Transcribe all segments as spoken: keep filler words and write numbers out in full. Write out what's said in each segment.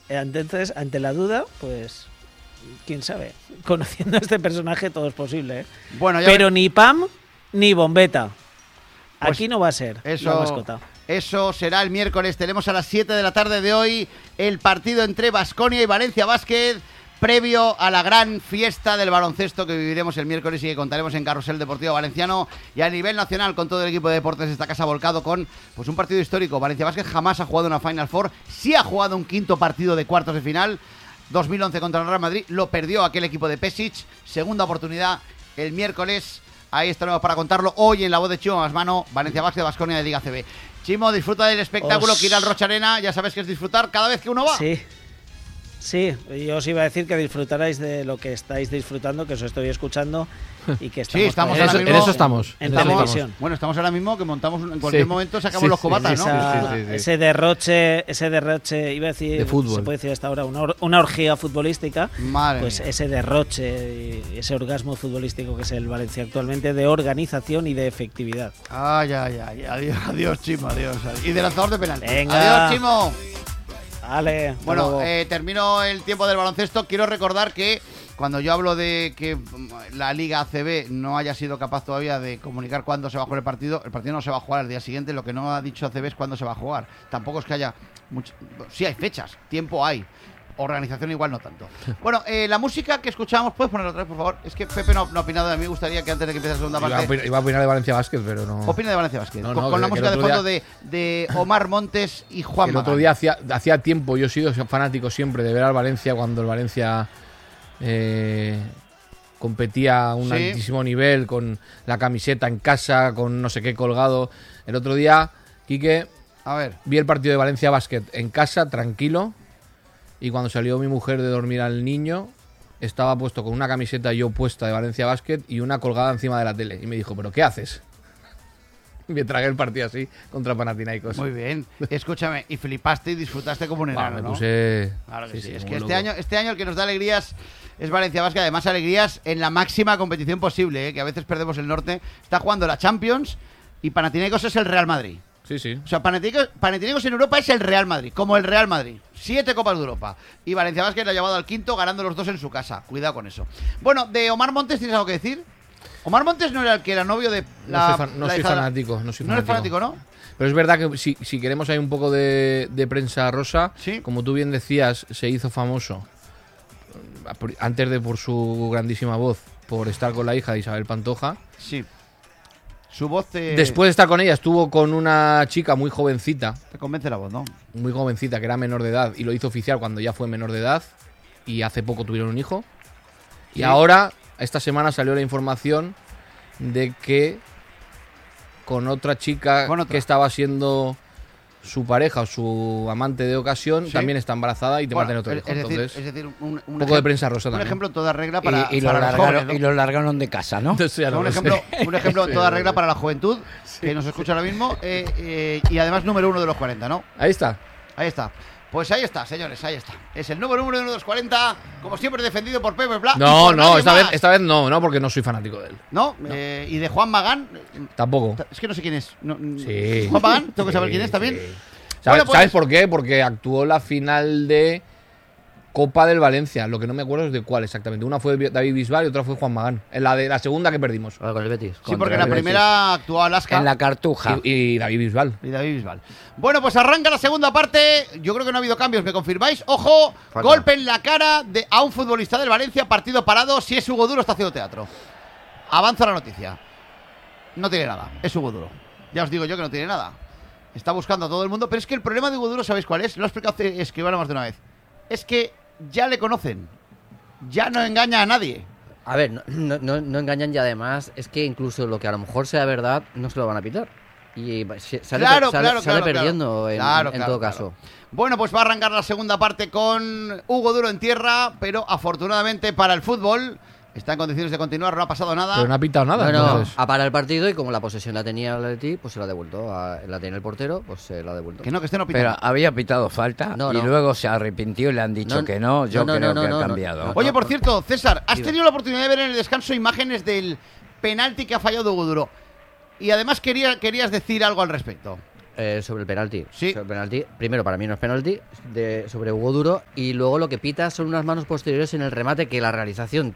entonces, ante la duda, pues, quién sabe. Conociendo a este personaje todo es posible, ¿eh? Bueno, ya Pero ve... ni Pam ni Bombeta. Pues aquí no va a ser eso, la mascota. Eso será el miércoles. Tenemos a las siete de la tarde de hoy el partido entre Baskonia y Valencia Basket, previo a la gran fiesta del baloncesto que viviremos el miércoles y que contaremos en Carrusel Deportivo Valenciano y a nivel nacional con todo el equipo de deportes de esta casa volcado con pues un partido histórico. Valencia Basket jamás ha jugado una Final Four, sí ha jugado un quinto partido de cuartos de final, dos mil once contra el Real Madrid, lo perdió aquel equipo de Pesic, segunda oportunidad el miércoles. Ahí estaremos para contarlo hoy en la voz de Chimo Masmano, Valencia Basket, Baskonia de Liga C B. Chimo, disfruta del espectáculo Os... que ir al Rocha Arena, ya sabes que es disfrutar cada vez que uno va. Sí. Sí, yo os iba a decir que disfrutarais de lo que estáis disfrutando, que os estoy escuchando y que estamos, sí, estamos en, eso, en eso estamos. En estamos, televisión. Bueno, estamos ahora mismo que montamos en cualquier sí. momento sacamos sí, los cobatas, sí, ¿no? Esa, sí, sí, sí. Ese derroche, ese derroche, iba a decir, de fútbol. se puede decir hasta ahora, una, or, una orgía futbolística. Madre pues mía. ese derroche, y ese orgasmo futbolístico que es el Valencia actualmente, de organización y de efectividad. Ay, ay, ay, adiós, adiós, Chimo, adiós. Y de lanzador de penalti. Venga. Adiós, Chimo. Vale. Bueno, eh, termino el tiempo del baloncesto. Quiero recordar que cuando yo hablo de que la Liga A C B no haya sido capaz todavía de comunicar cuándo se va a jugar el partido, el partido no se va a jugar al día siguiente. Lo que no ha dicho A C B es cuándo se va a jugar. Tampoco es que haya mucho... Sí hay fechas, tiempo hay. Organización igual no tanto. Bueno, eh, la música que escuchamos, ¿puedes ponerla otra vez, por favor? Es que Pepe no, no ha opinado de mí. Me gustaría que antes de que empiece la segunda Iba a, parte... opinar, iba a opinar de Valencia Basket, pero no... Opina de Valencia Basket. No, con no, con que- la que música el de otro fondo día- de, de Omar Montes y Juan El otro Magán. día hacía, hacía tiempo, yo he sido fanático siempre de ver al Valencia cuando el Valencia eh, competía a un Sí. altísimo nivel, con la camiseta en casa, con no sé qué colgado. El otro día, Quique, A ver. vi el partido de Valencia Basket en casa, tranquilo, y cuando salió mi mujer de dormir al niño, estaba puesto con una camiseta yo puesta de Valencia Basket y una colgada encima de la tele. Y me dijo, ¿pero qué haces? Me tragué el partido así contra Panathinaikos. Muy bien. Escúchame, y flipaste y disfrutaste como un Bah, enano, me ¿no? puse... Claro que sí. sí, Es como que un este loco. año, este año el que nos da alegrías es Valencia Basket. Además, alegrías en la máxima competición posible, ¿eh? Que a veces perdemos el norte. Está jugando la Champions y Panathinaikos es el Real Madrid. Sí, sí. O sea, Panathinaikos, Panathinaikos en Europa es el Real Madrid, como el Real Madrid. Siete Copas de Europa. Y Valencia Basket lo ha llevado al quinto, ganando los dos en su casa. Cuidado con eso. Bueno, de Omar Montes, ¿tienes algo que decir? Omar Montes no era el que era novio de la... no soy, fan- no la soy hija de la- fanático, no soy No eres fanático. fanático, ¿no? Pero es verdad que si, si queremos hay un poco de, de prensa rosa, Sí. como tú bien decías, se hizo famoso antes de por su grandísima voz, por estar con la hija de Isabel Pantoja. Sí. Su voz te... Después de estar con ella, estuvo con una chica muy jovencita, Te convence la voz, ¿no? muy jovencita, que era menor de edad, y lo hizo oficial cuando ya fue menor de edad, y hace poco tuvieron un hijo. Y Sí. ahora, esta semana salió la información de que con otra chica Con otra. que estaba siendo su pareja o su amante de ocasión, Sí. también está embarazada y te va a Bueno, tener otro es, hijo. es decir, Entonces, es decir, un, un un poco ejem- de prensa rosa Un también. ejemplo en toda regla para, y, y lo para los largaron, jóvenes, ¿no? y lo largaron de casa, ¿no? Entonces, ya no un, lo ejemplo, sé. un ejemplo en Sí, toda no regla lo para la juventud que nos escucha ahora mismo eh, eh, y además número uno de los cuarenta, ¿no? Ahí está. Ahí está. Pues ahí está, señores, ahí está. Es el número uno de los cuarenta, como siempre defendido por Pepe Pla. y No, por no, nadie esta más. vez, esta vez no, no, porque no soy fanático de él. ¿No? Eh, y de Juan Magán. eh, Tampoco. Es que no sé quién es. No, Sí. ¿Juan Magán? Tengo que saber Sí, quién es también. sí. ¿Sabes, Bueno, pues- ¿Sabes por qué? Porque actuó la final de Copa del Valencia. Lo que no me acuerdo es de cuál exactamente. Una fue David Bisbal y otra fue Juan Magán. En la de la segunda que perdimos. Con el Betis. Sí, contra porque en el la Betis. primera actuó Alaska. En la Cartuja. Y, y David Bisbal. Y David Bisbal. Bueno, pues arranca la segunda parte. Yo creo que no ha habido cambios, ¿me confirmáis? Ojo, Falta. golpe en la cara de, a un futbolista del Valencia, partido parado. Si es Hugo Duro, está haciendo teatro. Avanza la noticia. No tiene nada, es Hugo Duro. Ya os digo yo que no tiene nada. Está buscando a todo el mundo, pero es que el problema de Hugo Duro, ¿sabéis cuál es? Lo ha explicado Escribano más de una vez. Es que ya le conocen. Ya no engaña a nadie. A ver, no, no, no- no engañan y además es que incluso lo que a lo mejor sea verdad no se lo van a pitar. Y se- sale, Claro, sale- claro, sale claro, perdiendo claro. en, Claro, en claro, todo claro. caso. Bueno, pues va a arrancar la segunda parte con Hugo Duro en tierra, pero afortunadamente para el fútbol está en condiciones de continuar, no ha pasado nada. Pero no ha pitado nada. Bueno, entonces. ha parado el partido y como la posesión la tenía el Atleti, pues se la ha devuelto. A- la tenía el portero, pues se la ha devuelto. Que no, que este no pita. Pero había pitado falta No, y no. luego se arrepintió y le han dicho No, que no. Yo no, no, creo no, que no, ha no, cambiado. no. Oye, por cierto, César, has Dime. tenido la oportunidad de ver en el descanso imágenes del penalti que ha fallado Hugo Duro. Y además quería, querías decir algo al respecto. Eh, sobre el penalti. Sí. Sobre el penalti. Primero, para mí no es penalti, de, sobre Hugo Duro. Y luego lo que pita son unas manos posteriores en el remate que la realización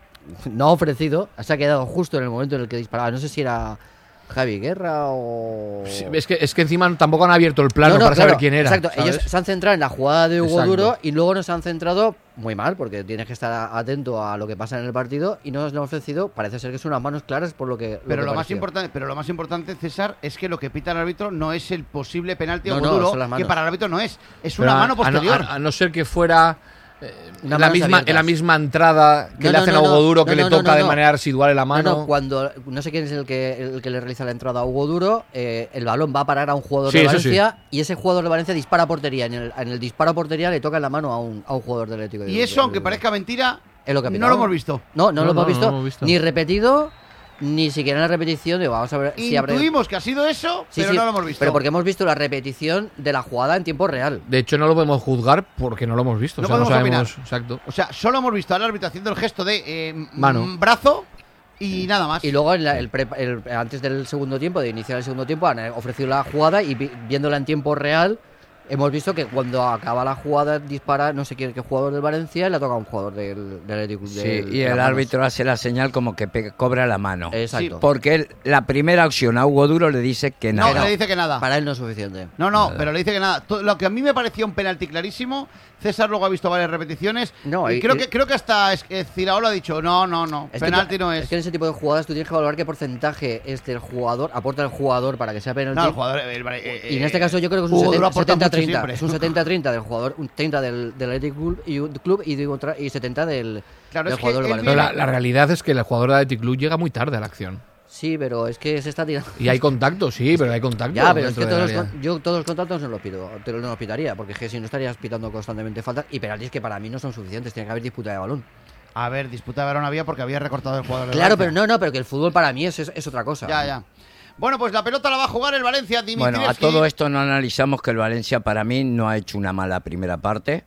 no ha ofrecido. Se ha quedado justo en el momento en el que disparaba. No sé si era Javi Guerra o... Sí, es, que, es que encima tampoco han abierto el plano No, no, para claro, saber quién era. Exacto, ¿sabes? ellos se han centrado en la jugada de Hugo Exacto. Duro y luego nos han centrado muy mal, porque tienes que estar atento a lo que pasa en el partido y no nos han ofrecido, parece ser que son unas manos claras por lo que... Pero que lo, más parecía. importante, pero lo más importante, César, es que lo que pita el árbitro no es el posible penalti No, o no, duro, son las que manos. para el árbitro no es. Es Pero una a- mano a no- posterior. A, a no ser que fuera eh, Unas la manos misma, abiertas. en la misma entrada que No, le no, hacen no, a Hugo no, Duro, no, que no, le no, toca no, de no. manera residual en la No, mano. no, cuando no sé quién es el que el que le realiza la entrada a Hugo Duro, eh, el balón va a parar a un jugador Sí, de eso Valencia y ese jugador de Valencia dispara a portería. En el, en el disparo a portería le toca en la mano a un, a un jugador del Atlético. de Y Bilbao. eso, aunque parezca mentira, Es lo que ha no pitado. lo hemos visto. No, no, No, lo, no, hemos no visto, lo hemos visto. ni repetido, ni siquiera en la repetición. Digo, vamos a ver si habrá... Intuimos que ha sido eso, Sí, pero sí, no lo hemos visto. Pero porque hemos visto la repetición de la jugada en tiempo real. De hecho, no lo podemos juzgar porque no lo hemos visto. No o sea, no podemos sabemos. opinar. Exacto. O sea, solo hemos visto al árbitro haciendo el gesto de eh, Mano. mm, brazo y nada más. Y luego, en la- el pre- el- antes del segundo tiempo, de iniciar el segundo tiempo, han eh, ofrecido la jugada y vi- viéndola en tiempo real, hemos visto que cuando acaba la jugada dispara, no sé quién, qué jugador del Valencia, y le toca a un jugador del, del Atlético. Sí, del- y de el las manos. árbitro hace la señal como que pe- cobra la mano. Exacto. Porque él, la primera acción a Hugo Duro le dice que no, nada. le dice que nada. Para él no es suficiente. No, no, pero le dice que nada. To- Lo que a mí me parecía un penalti clarísimo, César luego ha visto varias repeticiones. No, y y- creo y- que creo que hasta es- eh, Ciraola ha dicho, no, no, no, Es que penalti tú- no es. Es que en ese tipo de jugadas tú tienes que valorar qué porcentaje es del jugador, aporta el jugador para que sea penalti. No, el jugador. el- eh, Y en este caso yo creo que es un Hugo Duro setenta aporta mucho treinta. siempre. Es un setenta treinta del jugador, un treinta del, del Athletic Club y, un club y, digo, otra- y setenta del, Claro, del es que jugador del él Pero Valencia. la, la realidad es que el jugador de Athletic Club llega muy tarde a la acción. Sí, pero es que se está tirando. Y hay contacto, sí, pero hay contacto. Ya, pero es que dentro todos del los, área. con- yo todos los contactos no los pido, te los no los pitaría, porque es que si no estarías pitando constantemente faltas y penaltis que para mí no son suficientes, tiene que haber disputa de balón. A ver, disputa de balón había porque había recortado el jugador. del Claro, pero Valencia. no, no, pero que el fútbol para mí es, es, es otra cosa. Ya, ya. Bueno, pues la pelota la va a jugar el Valencia. Bueno, a Dimitrievski. todo esto no analizamos que el Valencia para mí no ha hecho una mala primera parte.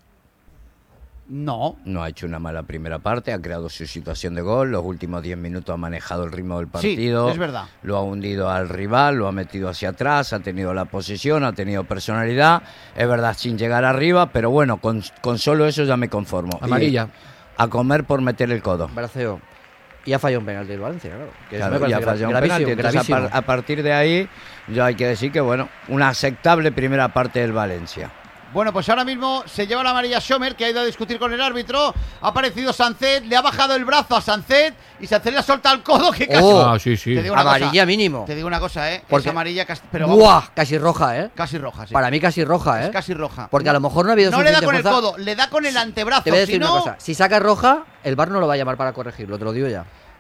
No. No ha hecho una mala primera parte, ha creado su situación de gol, los últimos diez minutos ha manejado el ritmo del partido. Sí, es verdad. Lo ha hundido al rival, lo ha metido hacia atrás, ha tenido la posesión, ha tenido personalidad. Es verdad, sin llegar arriba, pero bueno, con, con solo eso ya me conformo. Amarilla. Y a comer por meter el codo. Braceo. Y ha fallado un penalti el Valencia, claro. Que Claro, me parece ya gra- falló un gravísimo, penalti. Entonces, a, gravísimo. par- a partir de ahí, ya hay que decir que, bueno, una aceptable primera parte del Valencia. Bueno, pues ahora mismo se lleva la amarilla Schomer, que ha ido a discutir con el árbitro. Ha aparecido Sancet, le ha bajado el brazo a Sancet y Sancet le ha soltado el codo que casi. Oh, Ah, sí, sí. Te digo una amarilla cosa, mínimo. Te digo una cosa, ¿eh? Porque- Es amarilla, casi, pero vamos, ¡Buah! Casi roja, ¿eh? casi roja, sí. Para mí casi roja, ¿eh? Es casi roja. Porque a lo mejor no ha habido No le da suficiente con el fuerza. codo, le da con el antebrazo. Te voy a si decir no, una cosa. Si saca roja, el V A R no lo va a llamar para corregirlo, te lo digo ya.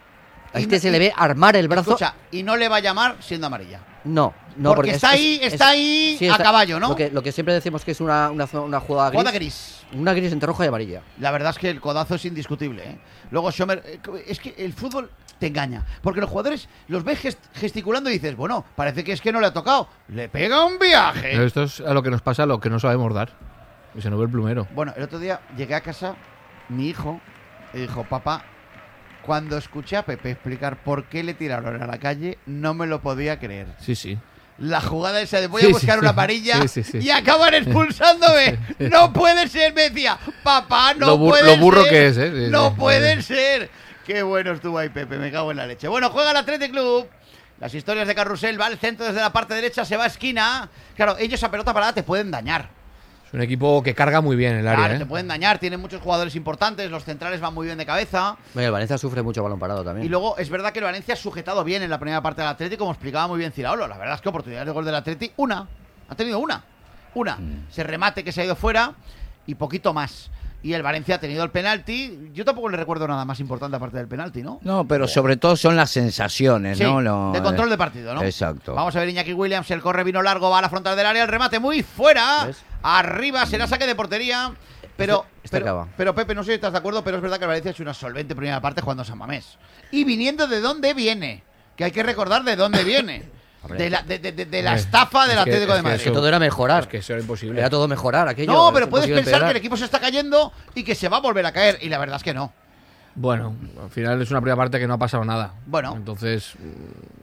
A Y este no- se le ve armar el brazo. Escucha, y no le va a llamar siendo amarilla. No, no, Porque está ahí- está ahí a caballo, ¿no? Lo que, lo que siempre decimos que es una, una, zo- una jugada gris. Jugada gris. Una gris entre roja y amarilla. La verdad es que el codazo es indiscutible, ¿eh? Luego Schomer, eh, es que el fútbol te engaña, porque los jugadores los ves gest- gesticulando y dices, bueno, parece que es que no le ha tocado, le pega un viaje. Pero esto es a lo que nos pasa, lo que no sabemos dar. Y se nos ve el plumero. Bueno, el otro día llegué a casa, mi hijo, y dijo, papá, cuando escuché a Pepe explicar por qué le tiraron a la calle, no me lo podía creer. Sí, sí. La jugada esa de voy Sí, a sí, buscar sí. una amarilla Sí, sí, sí. y acaban expulsándome. No puede ser, me decía, papá, no Lo bur- puede lo burro ser. que es, ¿eh? Sí, no sí. puede ser. Qué bueno estuvo ahí, Pepe, me cago en la leche. Bueno, juega el Athletic Club. Las historias de Carrusel, va al centro desde la parte derecha, se va a esquina. Claro, ellos a pelota parada te pueden dañar. Es un equipo que carga muy bien el área, Claro, ¿eh? te pueden dañar, tienen muchos jugadores importantes, los centrales van muy bien de cabeza. Bueno, el Valencia sufre mucho balón parado también. Y luego es verdad que el Valencia ha sujetado bien en la primera parte del Atleti, como explicaba muy bien Ciraolo. La verdad es que oportunidades de gol del Atleti, una. Ha tenido una. Una. Se remate que se ha ido fuera y poquito más. Y el Valencia ha tenido el penalti. Yo tampoco le recuerdo nada más importante aparte del penalti, ¿no? No, pero sobre todo son las sensaciones, Sí, ¿no? Lo- de control de partido, ¿no? Exacto. Vamos a ver Iñaki Williams, el corre vino largo, va a la frontal del área, el remate muy fuera. ¿Ves? Arriba será saque de portería. Pero, Este- este pero, acaba. pero Pepe, no sé si estás de acuerdo, pero es verdad que el Valencia ha hecho una solvente primera parte jugando a San Mamés. Y viniendo de dónde viene, que hay que recordar de dónde viene. De la, de, de- de- de la Hombre, estafa del es que- Atlético es de que Madrid. Que todo era mejorar. Es que eso era imposible. Era todo mejorar aquello. No, es pero puedes imposible pensar que el empeorar. equipo se está cayendo y que se va a volver a caer. Y la verdad es que no. Bueno, al final es una primera parte que no ha pasado nada. Bueno. Entonces, mm,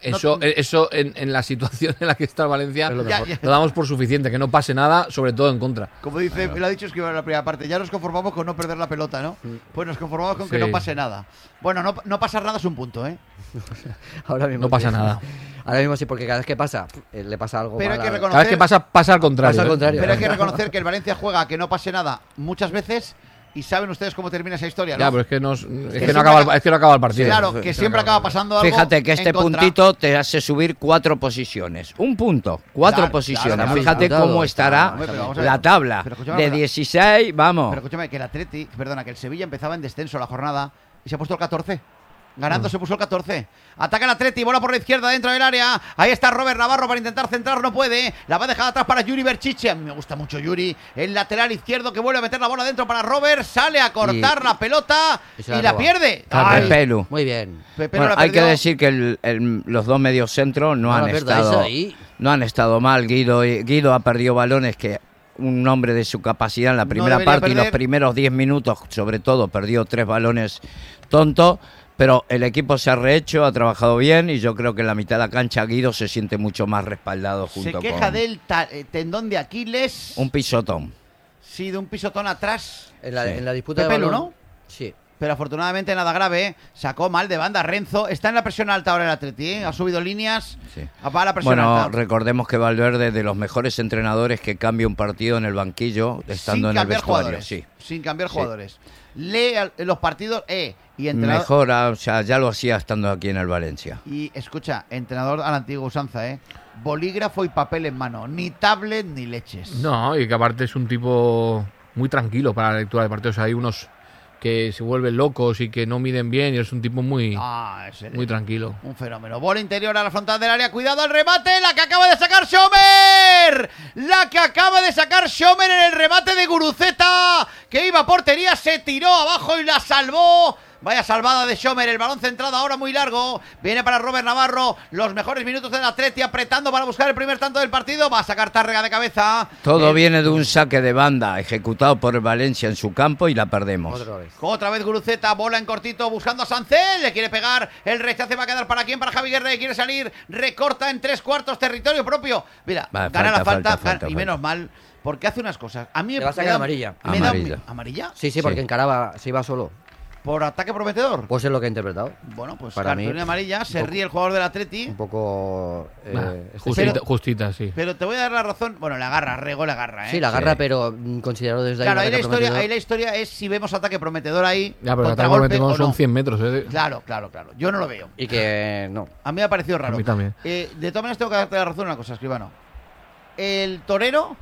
Eso, no- eso en, en la situación en la que está el Valencia, Es lo lo, mejor. Ya, ya. damos por suficiente, que no pase nada, sobre todo en contra. Como dice, lo ha dicho Escribano en la primera parte, ya nos conformamos con no perder la pelota, ¿no? Pues nos conformamos con que Sí. no pase nada. Bueno, no, no pasar nada es un punto, ¿eh? Ahora mismo No pasa sí. nada. Ahora mismo sí, porque cada vez que pasa, eh, le pasa algo Pero hay mal que a- reconocer- Cada vez que pasa, pasa al contrario. Pasa al ¿eh? contrario. Pero hay que reconocer que el Valencia juega a que no pase nada muchas veces y saben ustedes cómo termina esa historia, ¿no? Ya, pero es que, nos- es, que siempre no acaba el, acaba- es que no acaba el partido. Claro, que siempre acaba pasando algo. Fíjate que este en contra. puntito te hace subir cuatro posiciones. Un punto, cuatro Claro, posiciones. claro, claro. Fíjate Claro, cómo claro. estará Hombre, pero vamos a ver. la tabla. Pero escúchame De una cosa. dieciséis, vamos. Pero escúchame, que el Atleti, perdona, que el Sevilla empezaba en descenso la jornada y se ha puesto el catorce. Ganando se puso el catorce. Ataca el Atleti, bola por la izquierda dentro del área. Ahí está Robert Navarro para intentar centrar, no puede. La va a dejar atrás para Yuri Berchiche. A mí me gusta mucho Yuri. El lateral izquierdo que vuelve a meter la bola dentro para Robert. Sale a cortar Y- la pelota y y, se la la roba. pierde. Al Ay, Pepelu. Muy bien. Pepe no Bueno, la hay que perdió. decir que el- el- los dos mediocentros no, No han la perdáis estado ahí. no han estado mal. Guido Guido ha perdido balones que un hombre de su capacidad en la No primera debería parte y los perder. primeros diez minutos, sobre todo, perdió tres balones tontos. Pero el equipo se ha rehecho, ha trabajado bien y yo creo que en la mitad de la cancha Guido se siente mucho más respaldado Se junto queja con del ta- eh, tendón de Aquiles. un pisotón. Sí, de un pisotón atrás. En la, Sí. en la disputa Pepelu, de balón, ¿no? Sí. Pero afortunadamente nada grave, ¿eh? Sacó mal de banda Renzo. Está en la presión alta ahora el Atleti, ¿eh? Ha subido líneas. Sí. Va la presión Bueno, alta. recordemos que Valverde es de los mejores entrenadores que cambia un partido en el banquillo estando sin en el cambiar vestuario. jugadores. Sí. Sin cambiar Sí. jugadores. Lee al- los partidos eh, y entrenador. Mejora, o sea, ya lo hacía estando aquí en el Valencia. Y escucha, entrenador a la antigua usanza, ¿eh? Bolígrafo y papel en mano. Ni tablet ni leches. No, y que aparte es un tipo muy tranquilo para la lectura de partidos. Hay unos que se vuelven locos y que no miden bien y es un tipo muy, Ah, ese muy tranquilo. Un fenómeno. Bola interior a la frontal del área. Cuidado al remate. La que acaba de sacar Schomer. La que acaba de sacar Schomer en el remate de Guruceta. Que iba a portería. Se tiró abajo y la salvó. Vaya salvada de Schomer. El balón centrado ahora muy largo. Viene para Robert Navarro. Los mejores minutos del Atleti apretando para buscar el primer tanto del partido. Va a sacar Tárrega de cabeza. Todo Eh, viene de un saque de banda ejecutado por el Valencia en su campo y la perdemos. Otra vez. Otra vez Guruceta, bola en cortito buscando a Sancel, le quiere pegar, el rechace va a quedar para quién, para Javi Guerra, que quiere salir, recorta en tres cuartos, territorio propio. Mira, Va, gana la falta, falta, falta, gana- falta, y menos mal, porque hace unas cosas. A mí Le va a me sacar da- amarilla. me da- Amarilla. ¿Amarilla? Sí, sí, porque Sí. encaraba, se iba solo. ¿Por ataque prometedor? Pues es lo que he interpretado. Bueno, pues para mí, cartulina amarilla, se un poco- ríe el jugador del Atleti, Un poco. eh, Nah, este- justita, pero- justita, sí. pero te voy a dar la razón. Bueno, la agarra, Rego la agarra, ¿eh? Sí, la agarra, Sí. pero mm, considerado desde ahí. Claro, un ahí la, ataque historia, prometedor. ahí la historia es si vemos ataque prometedor ahí, Ya, pero el ataque contragolpe prometedor o son no. cien metros. ¿eh? Claro, claro, claro. Yo no lo veo. Y que no. A mí me ha parecido raro. A mí también. Eh, de todas maneras, tengo que darte la razón en una cosa, Escribano. El torero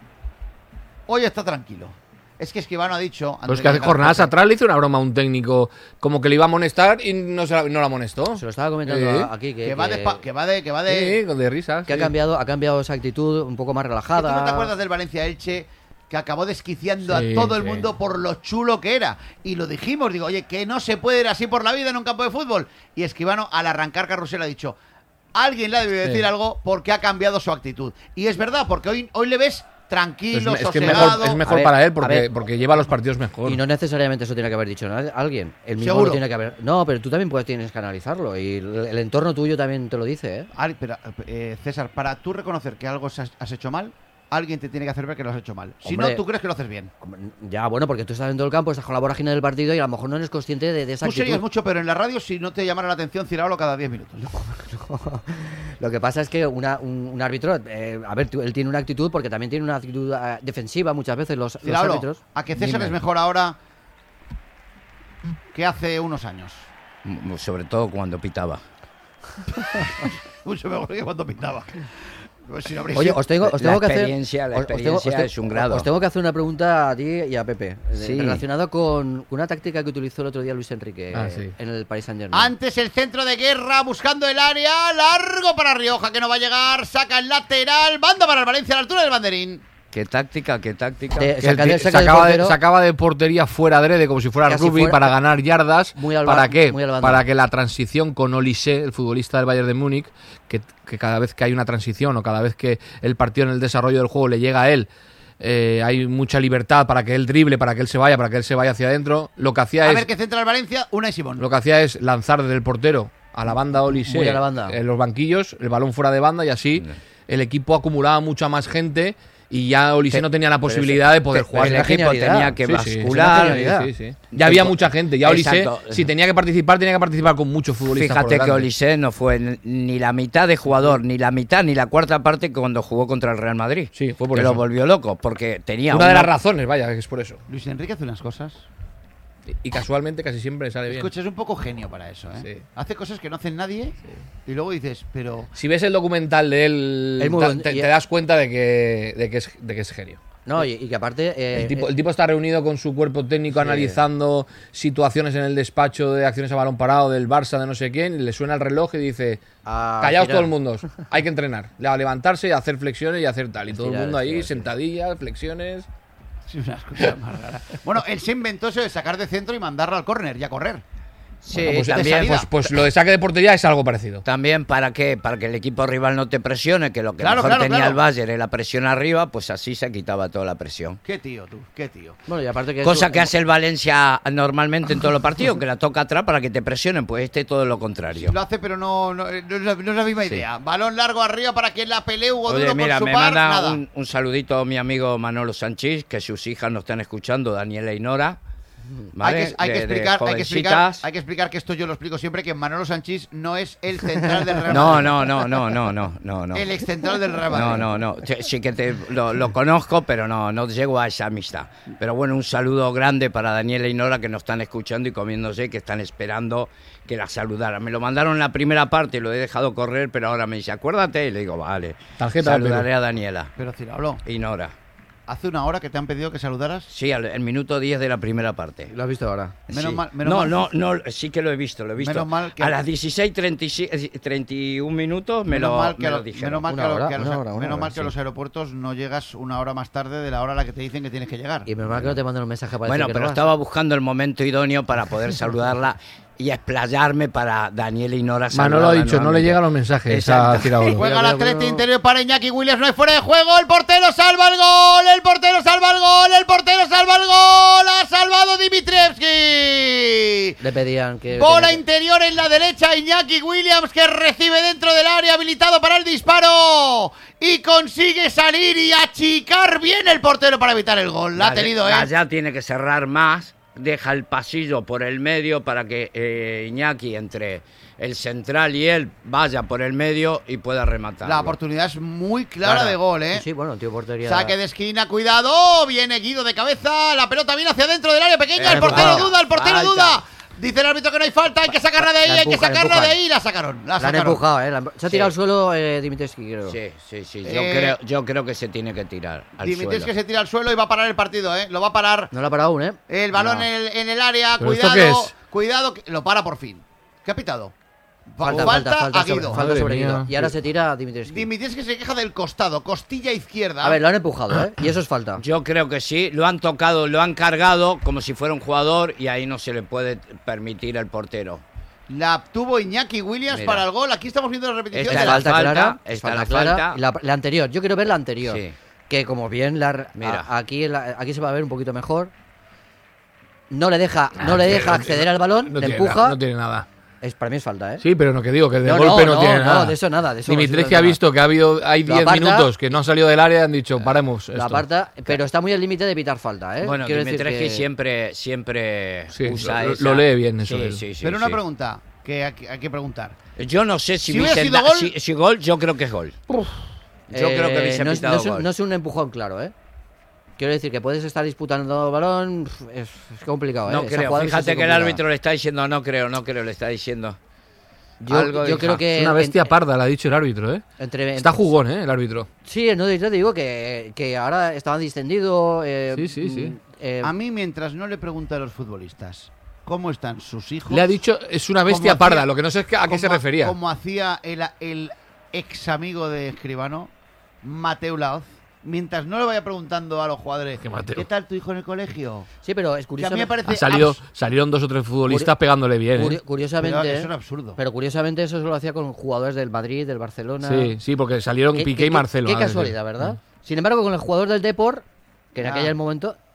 hoy está tranquilo. Es que Escribano ha dicho. Pero antes es que de hace llegar al jornadas corte, atrás le hizo una broma a un técnico como que le iba a amonestar y no, se la, no la amonestó. Se lo estaba comentando Sí. a- aquí. Que, Que va de. pa- Que va de. Que va de Sí, con de risas. que ha sí. cambiado, ha cambiado esa actitud un poco más ¿Que relajada. ¿Tú no te acuerdas del Valencia Elche? Que acabó desquiciando Sí, a todo el sí. mundo por lo chulo que era. Y lo dijimos, digo, oye, que no se puede ir así por la vida en un campo de fútbol. Y Escribano, al arrancar Carrusel, ha dicho, alguien le ha debido Sí. decir algo porque ha cambiado su actitud. Y es verdad, porque hoy, hoy le ves Es, tranquilo, es que es sosegado. mejor, es mejor A ver, para él a porque, ver. porque lleva los partidos mejor. Y no necesariamente eso tiene que haber dicho nadie- alguien. El mismo Seguro. lo tiene que haber. No, pero tú también puedes, tienes que analizarlo. Y el, el entorno tuyo también te lo dice, ¿eh? Ari, pero, eh, César, para tú reconocer que algo has has hecho mal, alguien te tiene que hacer ver que lo has hecho mal. Si Hombre. no, tú crees que lo haces bien. Ya, bueno, porque tú estás dentro del campo, estás con la vorágine del partido y a lo mejor no eres consciente de, de esa Tú serías actitud. mucho, pero en la radio si no te llamara la atención Ciraulo cada diez minutos. Lo que pasa es que una- un, un árbitro, eh, a ver, tú- él tiene una actitud porque también tiene una actitud eh, defensiva muchas veces los, los Ciraulo, árbitros. a que César Dime. es mejor ahora que hace unos años. M- Sobre todo cuando pitaba. Mucho mejor que cuando pintaba. Pues si no habría Oye, sido- os tengo, os La tengo que hacer. experiencia- la os- os tengo- experiencia os te- es un grado. Os tengo que hacer una pregunta a ti y a Pepe. eh, Sí. Relacionada con una táctica que utilizó el otro día Luis Enrique Ah, eh, sí. en el Paris Saint Germain. Antes el centro de Guerra buscando el área, largo para Rioja que no va a llegar, saca el lateral, banda para el Valencia a la altura del banderín. ¿Qué táctica? ¿Qué táctica? De- Que saca el de- ti- saca del sacaba, de, portero. sacaba de portería fuera adrede como si fuera Casi rugby fuera- para ganar yardas. Muy al ¿Para ba- qué? muy al bando. Para que la transición con Olise, el futbolista del Bayern de Múnich, que, que cada vez que hay una transición o cada vez que el partido en el desarrollo del juego le llega a él, eh, hay mucha libertad para que él drible, para que él se vaya, para que él se vaya hacia adentro. Lo que hacía A es ver qué centra el Valencia, una y Simón. lo que hacía es lanzar desde el portero a la banda Olise Muy a la banda. en los banquillos, el balón fuera de banda y así el equipo acumulaba mucha más gente y ya Olise Pe- no tenía la pero posibilidad de poder Pe- jugar. El Una equipo genialidad. tenía que Sí, sí, bascular. sí, genialidad. sí, sí. Ya había mucha gente. Ya Olise, Exacto. si tenía que participar, tenía que participar con muchos futbolistas. por Fíjate que delante. Olise no fue ni la mitad de jugador, ni la mitad, ni la cuarta parte cuando jugó contra el Real Madrid. Sí, fue por que eso. lo volvió loco, porque tenía Una de las razones, vaya, que es por eso. Luis Enrique hace unas cosas. Y, y casualmente casi siempre sale bien. Escucha, es un poco genio para eso, ¿eh? Sí. Hace cosas que no hace nadie y luego dices, pero... Si ves el documental de él, Es muy ta- buen- te, y- te das cuenta de que, de que, es, de que es genio. No, y, y que aparte. eh, El tipo, eh, el tipo está reunido con su cuerpo técnico Sí. analizando situaciones en el despacho de acciones a balón parado del Barça, de no sé quién, y le suena el reloj y dice, a callaos girar. todo el mundo, hay que entrenar, a levantarse y a hacer flexiones y a hacer tal. Y todo el Estirar, mundo ahí, estirar, estirar. sentadillas, flexiones... Sí, unas cosas más raras. Bueno, él se inventó eso de sacar de centro y mandarlo al córner y a correr. Sí, Bueno, pues, de también, salida. pues, pues lo de saque de portería es algo parecido. también para que para que el equipo rival no te presione, que lo que Claro, mejor claro, tenía claro. el Bayern era la presión arriba, pues así se quitaba toda la presión. Qué tío, tú, qué tío. Bueno, y aparte que. Cosa eso- que hace el Valencia normalmente en todos los partidos, que la toca atrás para que te presionen, pues este todo lo contrario. Lo hace, pero no, no, no es la- no es la misma idea. Balón largo arriba para que la pelee Hugo Oye, Duro mira, con su me par, manda nada. un, un saludito a mi amigo Manolo Sánchez, que sus hijas nos están escuchando, Daniela y Nora. ¿vale? Hay que, hay, que De- de explicar, hay, que explicar, jovencitas. hay que explicar que esto yo lo explico siempre, que Manolo Sánchez no es el central del Real No, Madrid. no, no, no, no, no, no, no. El ex central del Real Madrid. No, no, no. Sí- Sí que te, lo, lo conozco, pero no, no llego a esa amistad. Pero bueno, un saludo grande para Daniela y Nora que nos están escuchando y comiéndose, que están esperando que la saludara. Me lo mandaron en la primera parte y lo he dejado correr, pero ahora me dice, acuérdate, y le digo, vale. Tarjeta de Saludaré Perú. a Daniela Pero Ciraulo, y Nora. hace una hora que te han pedido que saludaras. Sí, al el minuto diez de la primera parte. Lo has visto ahora. Menos Sí. mal, menos no, mal. no, no, sí que lo he visto, lo he visto. Menos mal que- a las dieciséis treinta y uno minutos me menos lo, mal que, me a lo lo- dijeron. menos mal que, Una a lo- hora, que a los, una hora, una menos hora, mal que a sí. los aeropuertos no llegas una hora más tarde de la hora a la que te dicen que tienes que llegar. Y menos mal que no te mandan un mensaje para Bueno, decir que pero no vas. estaba buscando el momento idóneo para poder saludarla y explayarme para Daniel y Nora. Manolo ha saludarla dicho, no le nuevamente. llegan los mensajes Exacto. a Ciraulo. Juega Mira, la mira, Atleti mira. interior para Iñaki Williams, no hay fuera de juego, el portero salva el gol, el portero salva el gol, el portero salva el gol, ha salvado Dimitrievski. Le pedían que. Bola tenía que- interior en la derecha, Iñaki Williams que recibe dentro del área, habilitado para el disparo y consigue salir y achicar bien el portero para evitar el gol. La ha tenido, Ya- ¿eh? Ya tiene que cerrar más, deja el pasillo por el medio para que eh, Iñaki entre el central y él vaya por el medio y pueda rematar. La oportunidad es muy clara Claro. de gol, ¿eh? Sí, sí, bueno, tío, portería. Saque de esquina, cuidado, viene Guido de cabeza, la pelota viene hacia adentro del área pequeña, Eh, el portero falta, duda, el portero falta. duda. Dice el árbitro que no hay falta, hay que sacarla de ahí, La hay que empujan, sacarla de empujan. ahí, la sacaron, la La han sacaron. empujado, ¿eh? La- Se ha tirado Sí. al suelo eh, Dimitrievski, creo. Sí, sí, sí. Yo, Eh, creo, yo creo que se tiene que tirar al Dimitrievski suelo. se tira al suelo y va a parar el partido, ¿eh? Lo va a parar. No lo ha parado aún, ¿eh? El balón No. en, el, en el área, ¿Pero esto cuidado, qué es? cuidado, que- lo para por fin. ¿Qué ha pitado? Fa- Falta, falta, falta, a sobre, Guido. falta sobre Madre Guido. mía. Y ahora se tira Dimitrievski. Dimitrievski se queja del costado, costilla izquierda. A ver, lo han empujado, ¿eh? Y eso es falta. Yo creo que sí, lo han tocado, lo han cargado como si fuera un jugador y ahí no se le puede permitir al portero. La tuvo Iñaki Williams Mira. para el gol. Aquí estamos viendo la repetición. Esta de es la- la falta falta, clara. esta falta es la clara. falta. Y La, la anterior, yo quiero ver la anterior. Sí. Que como bien, la, Mira. a- aquí, la- aquí se va a ver un poquito mejor. No le deja, no le deja acceder al balón, No le tiene empuja. nada, no tiene nada. Es, para mí es falta, ¿eh? Sí, pero no que digo que de No, golpe no, no, no, tiene no, nada. de eso nada, de eso no Dimitrievski sirve ha nada. visto que ha habido hay Lo diez aparta. minutos que no han salido del área y han dicho, paremos La esto. aparta, pero está muy al límite de evitar falta, ¿eh? Bueno, Quiero decir Dimitrievski que- siempre, siempre Sí, usa lo- esa. lo lee bien eso Sí, él. sí, sí, Pero una sí. pregunta que hay, que hay que preguntar. Yo no sé si, Si hubiera Vicente- sido gol- si, si gol, yo creo que es gol. Yo creo que Eh, hubiese no, es, pitado no es un- gol. no es un empujón claro, ¿eh? Quiero decir que puedes estar disputando el balón, pf, es, es complicado, ¿eh? No Esa creo. jugada es Fíjate así que el complicada. árbitro le está diciendo, no creo, no creo, le está diciendo. Yo, algo yo hija. creo que Es una bestia en- parda, le ha dicho el árbitro, ¿eh? entre, Está entre- jugón, ¿eh? El árbitro. Sí, no yo te digo que, que ahora estaban distendidos. eh, Sí, sí, sí. mm, eh, A mí, mientras no le pregunto a los futbolistas cómo están sus hijos. Le ha dicho, es una bestia como hacía- parda, lo que no sé es que- a qué como se refería. Como hacía el, el ex amigo de Escribano, Mateu Laoz. Mientras no le vaya preguntando a los jugadores, ¿Qué Mateu? ¿qué tal tu hijo en el colegio? sí, pero es Que a curioso. mí me parece Ha salido, abs- salieron dos o tres futbolistas pegándole bien, ¿eh? Curiosamente, Pero eso era absurdo. pero curiosamente eso se lo hacía con jugadores del Madrid, del Barcelona. Sí, sí, porque salieron Qué- Piqué qué- y Marcelo. Qué ¿no? casualidad, ¿verdad? Sin embargo, con el jugador del Depor, que en Ya. aquel momento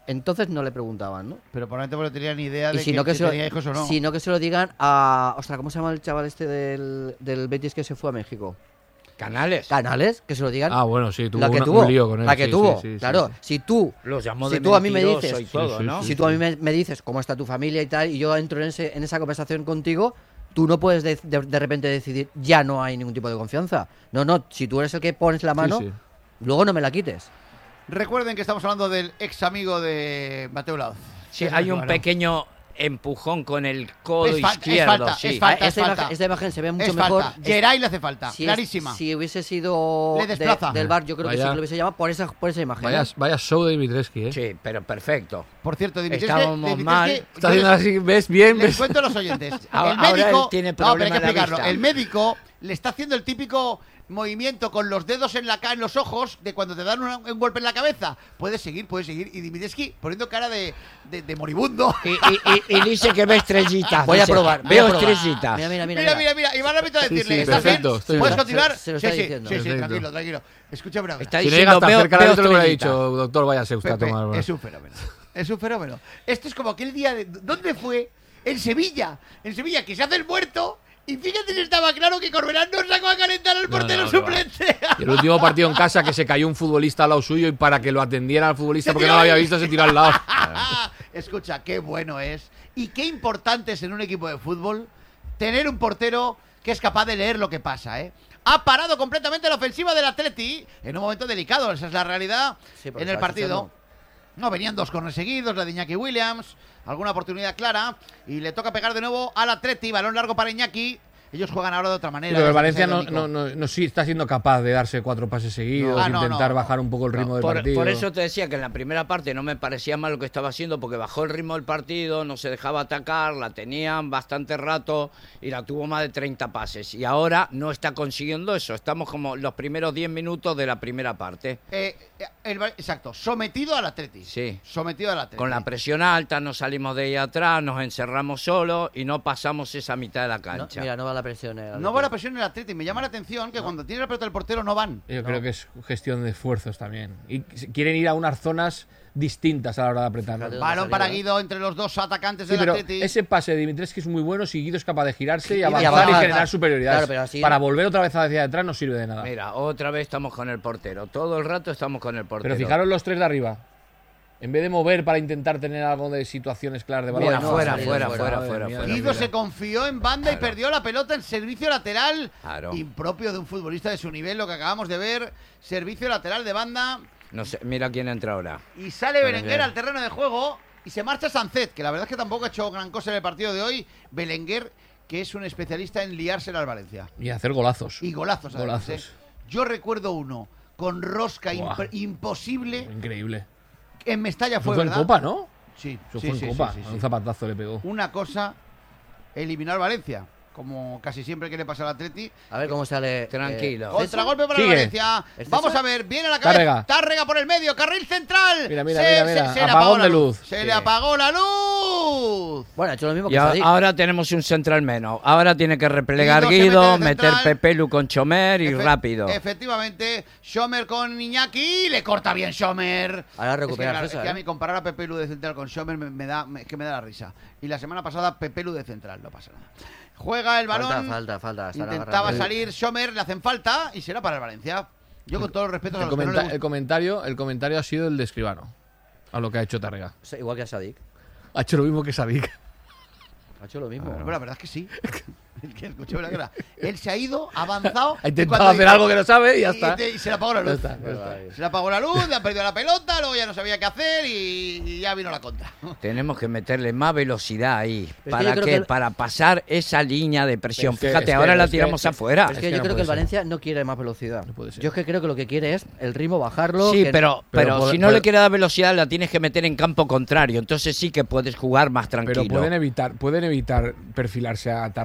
entonces no le preguntaban, ¿no? Pero probablemente porque no tenían ni idea Y de si que, no que si se lo, tenía hijos o no. sino que se lo digan a... Ostras, ¿cómo se llama el chaval este del, del Betis que se fue a México? Canales. Canales, que se lo digan. Ah, bueno, sí, tuvo la que una- tuvo, un lío con él. la que sí, tuvo, sí, sí, claro. sí, sí. Si tú, Los llamó si de tú a mí me mentiroso dices, y todo, sí, ¿no? sí, si tú a mí me, me dices cómo está tu familia y tal, y yo entro en, ese, en esa conversación contigo, tú no puedes de, de, de repente decidir, ya no hay ningún tipo de confianza. No, no, si tú eres el que pones la mano, Sí, sí. luego no me la quites. Recuerden que estamos hablando del ex amigo de Mateo Laoz. Sí, hay un Bueno. pequeño empujón con el codo Es falta, es izquierdo. falta, sí. es falta. Ah, esta, imagen, esta imagen se ve mucho Es mejor. falta. Es- Geray le hace falta, si es- clarísima. si hubiese sido Le de- desplaza. del bar, yo creo que sí Vaya- que lo hubiese llamado por esa, por esa imagen. Vaya, ¿eh? vaya show de Dimitrescu, ¿eh? Sí, pero perfecto. Por cierto, Dimitrescu, Estábamos Dimitrescu, mal. yo Está haciendo les- así, ¿ves? Bien, Les ¿ves? cuento a los oyentes. Ahora- El ahora médico, él tiene no, pero hay problema que en la explicarlo. vista. El médico le está haciendo el típico movimiento con los dedos en la ca- en los ojos de cuando te dan una- un golpe en la cabeza. Puedes seguir, puedes seguir. Y Dimitrescu poniendo cara de, de, de moribundo. Y, y- y- y dice que ve estrellitas. Voy a dice, probar, voy Veo a probar. estrellitas. Mira, mira, mira. Mira, mira, mira. Y va rápido a Sí, decirle, sí, ¿estás perfecto, bien? estoy ¿Puedes bien. continuar? Se lo sí, está sí, diciendo. sí, sí, Perfecto. tranquilo, tranquilo. Escúchame ahora. Está Si no diciendo, llega hasta veo, cerca veo la te lo hubiera estrellitas. dicho, doctor, váyase usted a Pepe, tomar. es un fenómeno. Es un fenómeno. Esto es como aquel día de... ¿Dónde fue? En Sevilla. En Sevilla, que se hace el muerto. Y fíjate si estaba claro que Corberán no sacó a calentar al No, portero no, que va. suplente. Y el último partido en casa que se cayó un futbolista al lado suyo y para que lo atendiera al futbolista porque no lo había visto se tiró al lado. Escucha, qué bueno es y qué importante es en un equipo de fútbol tener un portero que es capaz de leer lo que pasa, ¿eh? Ha parado completamente la ofensiva del Atleti en un momento delicado, esa es la realidad Sí, porque en el estaba partido. chuchando. No, venían dos corners seguidos, la de Iñaki Williams, alguna oportunidad clara y le toca pegar de nuevo al Atleti, balón largo para Iñaki. Ellos juegan ahora de otra manera. Pero el desde que Valencia se ha no, ido no, Nico. no, no sí está siendo capaz de darse cuatro pases seguidos, Ah, no, intentar no. bajar un poco el ritmo del Por, partido. por eso te decía que en la primera parte no me parecía mal lo que estaba haciendo porque bajó el ritmo del partido, no se dejaba atacar, la tenían bastante rato y la tuvo más de treinta pases. Y ahora no está consiguiendo eso. Estamos como los primeros diez minutos de la primera parte. Eh, eh, el Val- exacto, sometido al Atleti. Sí. Sometido al Atleti. Con la presión alta, nos salimos de ahí atrás, nos encerramos solos y no pasamos esa mitad de la No, cancha. mira, no va la presión. eh, No va la presión en el Atleti. Me llama la atención que cuando tiene la pelota del portero no van. Yo creo que es gestión de esfuerzos también. Y quieren ir a unas zonas distintas a la hora de apretar. Fíjate. Balón para salido, ¿eh? Guido entre los dos atacantes Sí, del pero Atleti. ese pase de Dimitrescu es muy bueno si Guido es capaz de girarse y Y avanzar y, avanzar. generar superioridad. Claro, pero así- Para volver otra vez hacia atrás no sirve de nada. Mira, otra vez estamos con el portero. Todo el rato estamos con el portero. Pero fijaros los tres de arriba. En vez de mover para intentar tener algo de situaciones claras de balón. Mira, Bueno, fuera, ha salido fuera, fuera. fuera, Madre fuera, mía. fuera. Guido se confió en banda y perdió la pelota en servicio lateral. Claro. Impropio de un futbolista de su nivel, lo que acabamos de ver. Servicio lateral de banda. No sé, mira quién entra ahora. Y sale Pero Belenguer bien. al terreno de juego. Y se marcha Sancet, que la verdad es que tampoco ha hecho gran cosa en el partido de hoy. Belenguer, que es un especialista en liársela al Valencia. Y hacer golazos. Y golazos, además, Golazos. ¿eh? Yo recuerdo uno con rosca Buah. imp- imposible. Increíble. En Mestalla Eso fue, fue en ¿verdad? Copa, ¿no? Sí, Eso sí, fue en sí, Copa. sí, sí, Un sí. zapatazo le pegó. Una cosa, eliminar Valencia. Como casi siempre que le pasa al Atleti. A ver cómo sale. eh, Tranquilo. César. Contragolpe para Sigue. el Valencia. ¿Es Vamos César? a ver, viene la cabeza. Tárrega. Tárrega por el medio, carril central. Mira, mira, mira, mira. le Apagón apagó la de luz. Se Sí. le apagó la luz. Bueno, ha hecho lo mismo Y que a- Sadik. ahora tenemos un central menos. Ahora tiene que replegar Guido se Guido, mete de meter central. Pepelu con Chomer y Efe- rápido. Efectivamente, Schomer con Iñaki. Le corta bien Schomer. Ahora Es que, recupera claro, César, es que a ¿eh? mí comparar a Pepe Lu de central con Schomer me, me da, me- es que me da la risa. Y la semana pasada Pepe Lu de central, no pasa nada. Juega el balón. Falta, falta, falta. estará Intentaba agarrando. salir Schomer, le hacen falta y será para el Valencia. Yo con todos los respetos a El, los que no le comenta- gusta- el comentario, el comentario ha sido el de Escribano. A lo que ha hecho Tárrega. Sí, igual que a Sadik. Ha hecho lo mismo que Sadik. Ha hecho lo mismo. Pero la verdad es que sí. Es que escuché la guerra. Él se ha ido, ha avanzado. Ha y intentado cuando hacer dice- algo que no sabe y ya y- está. y- y se le apagó la luz. Ya está, ya está. Se le apagó la luz, le ha perdido la pelota, luego ya no sabía qué hacer y, y ya vino la contra. Tenemos que meterle más velocidad ahí. que ¿Para yo creo qué? que el- Para pasar esa línea de presión. Es que- Fíjate, es que- ahora la es que- tiramos es que- afuera. Es Es que que yo no creo que puede el ser. Valencia no quiere más velocidad. No puede ser. Yo es que creo que lo que quiere es el ritmo bajarlo. Sí, que- pero, pero, pero si puede- no puede- le quiere dar velocidad, la tienes que meter en campo contrario. Entonces sí que puedes jugar más tranquilo. Pero pueden evitar, pueden evitar perfilarse a Tárrega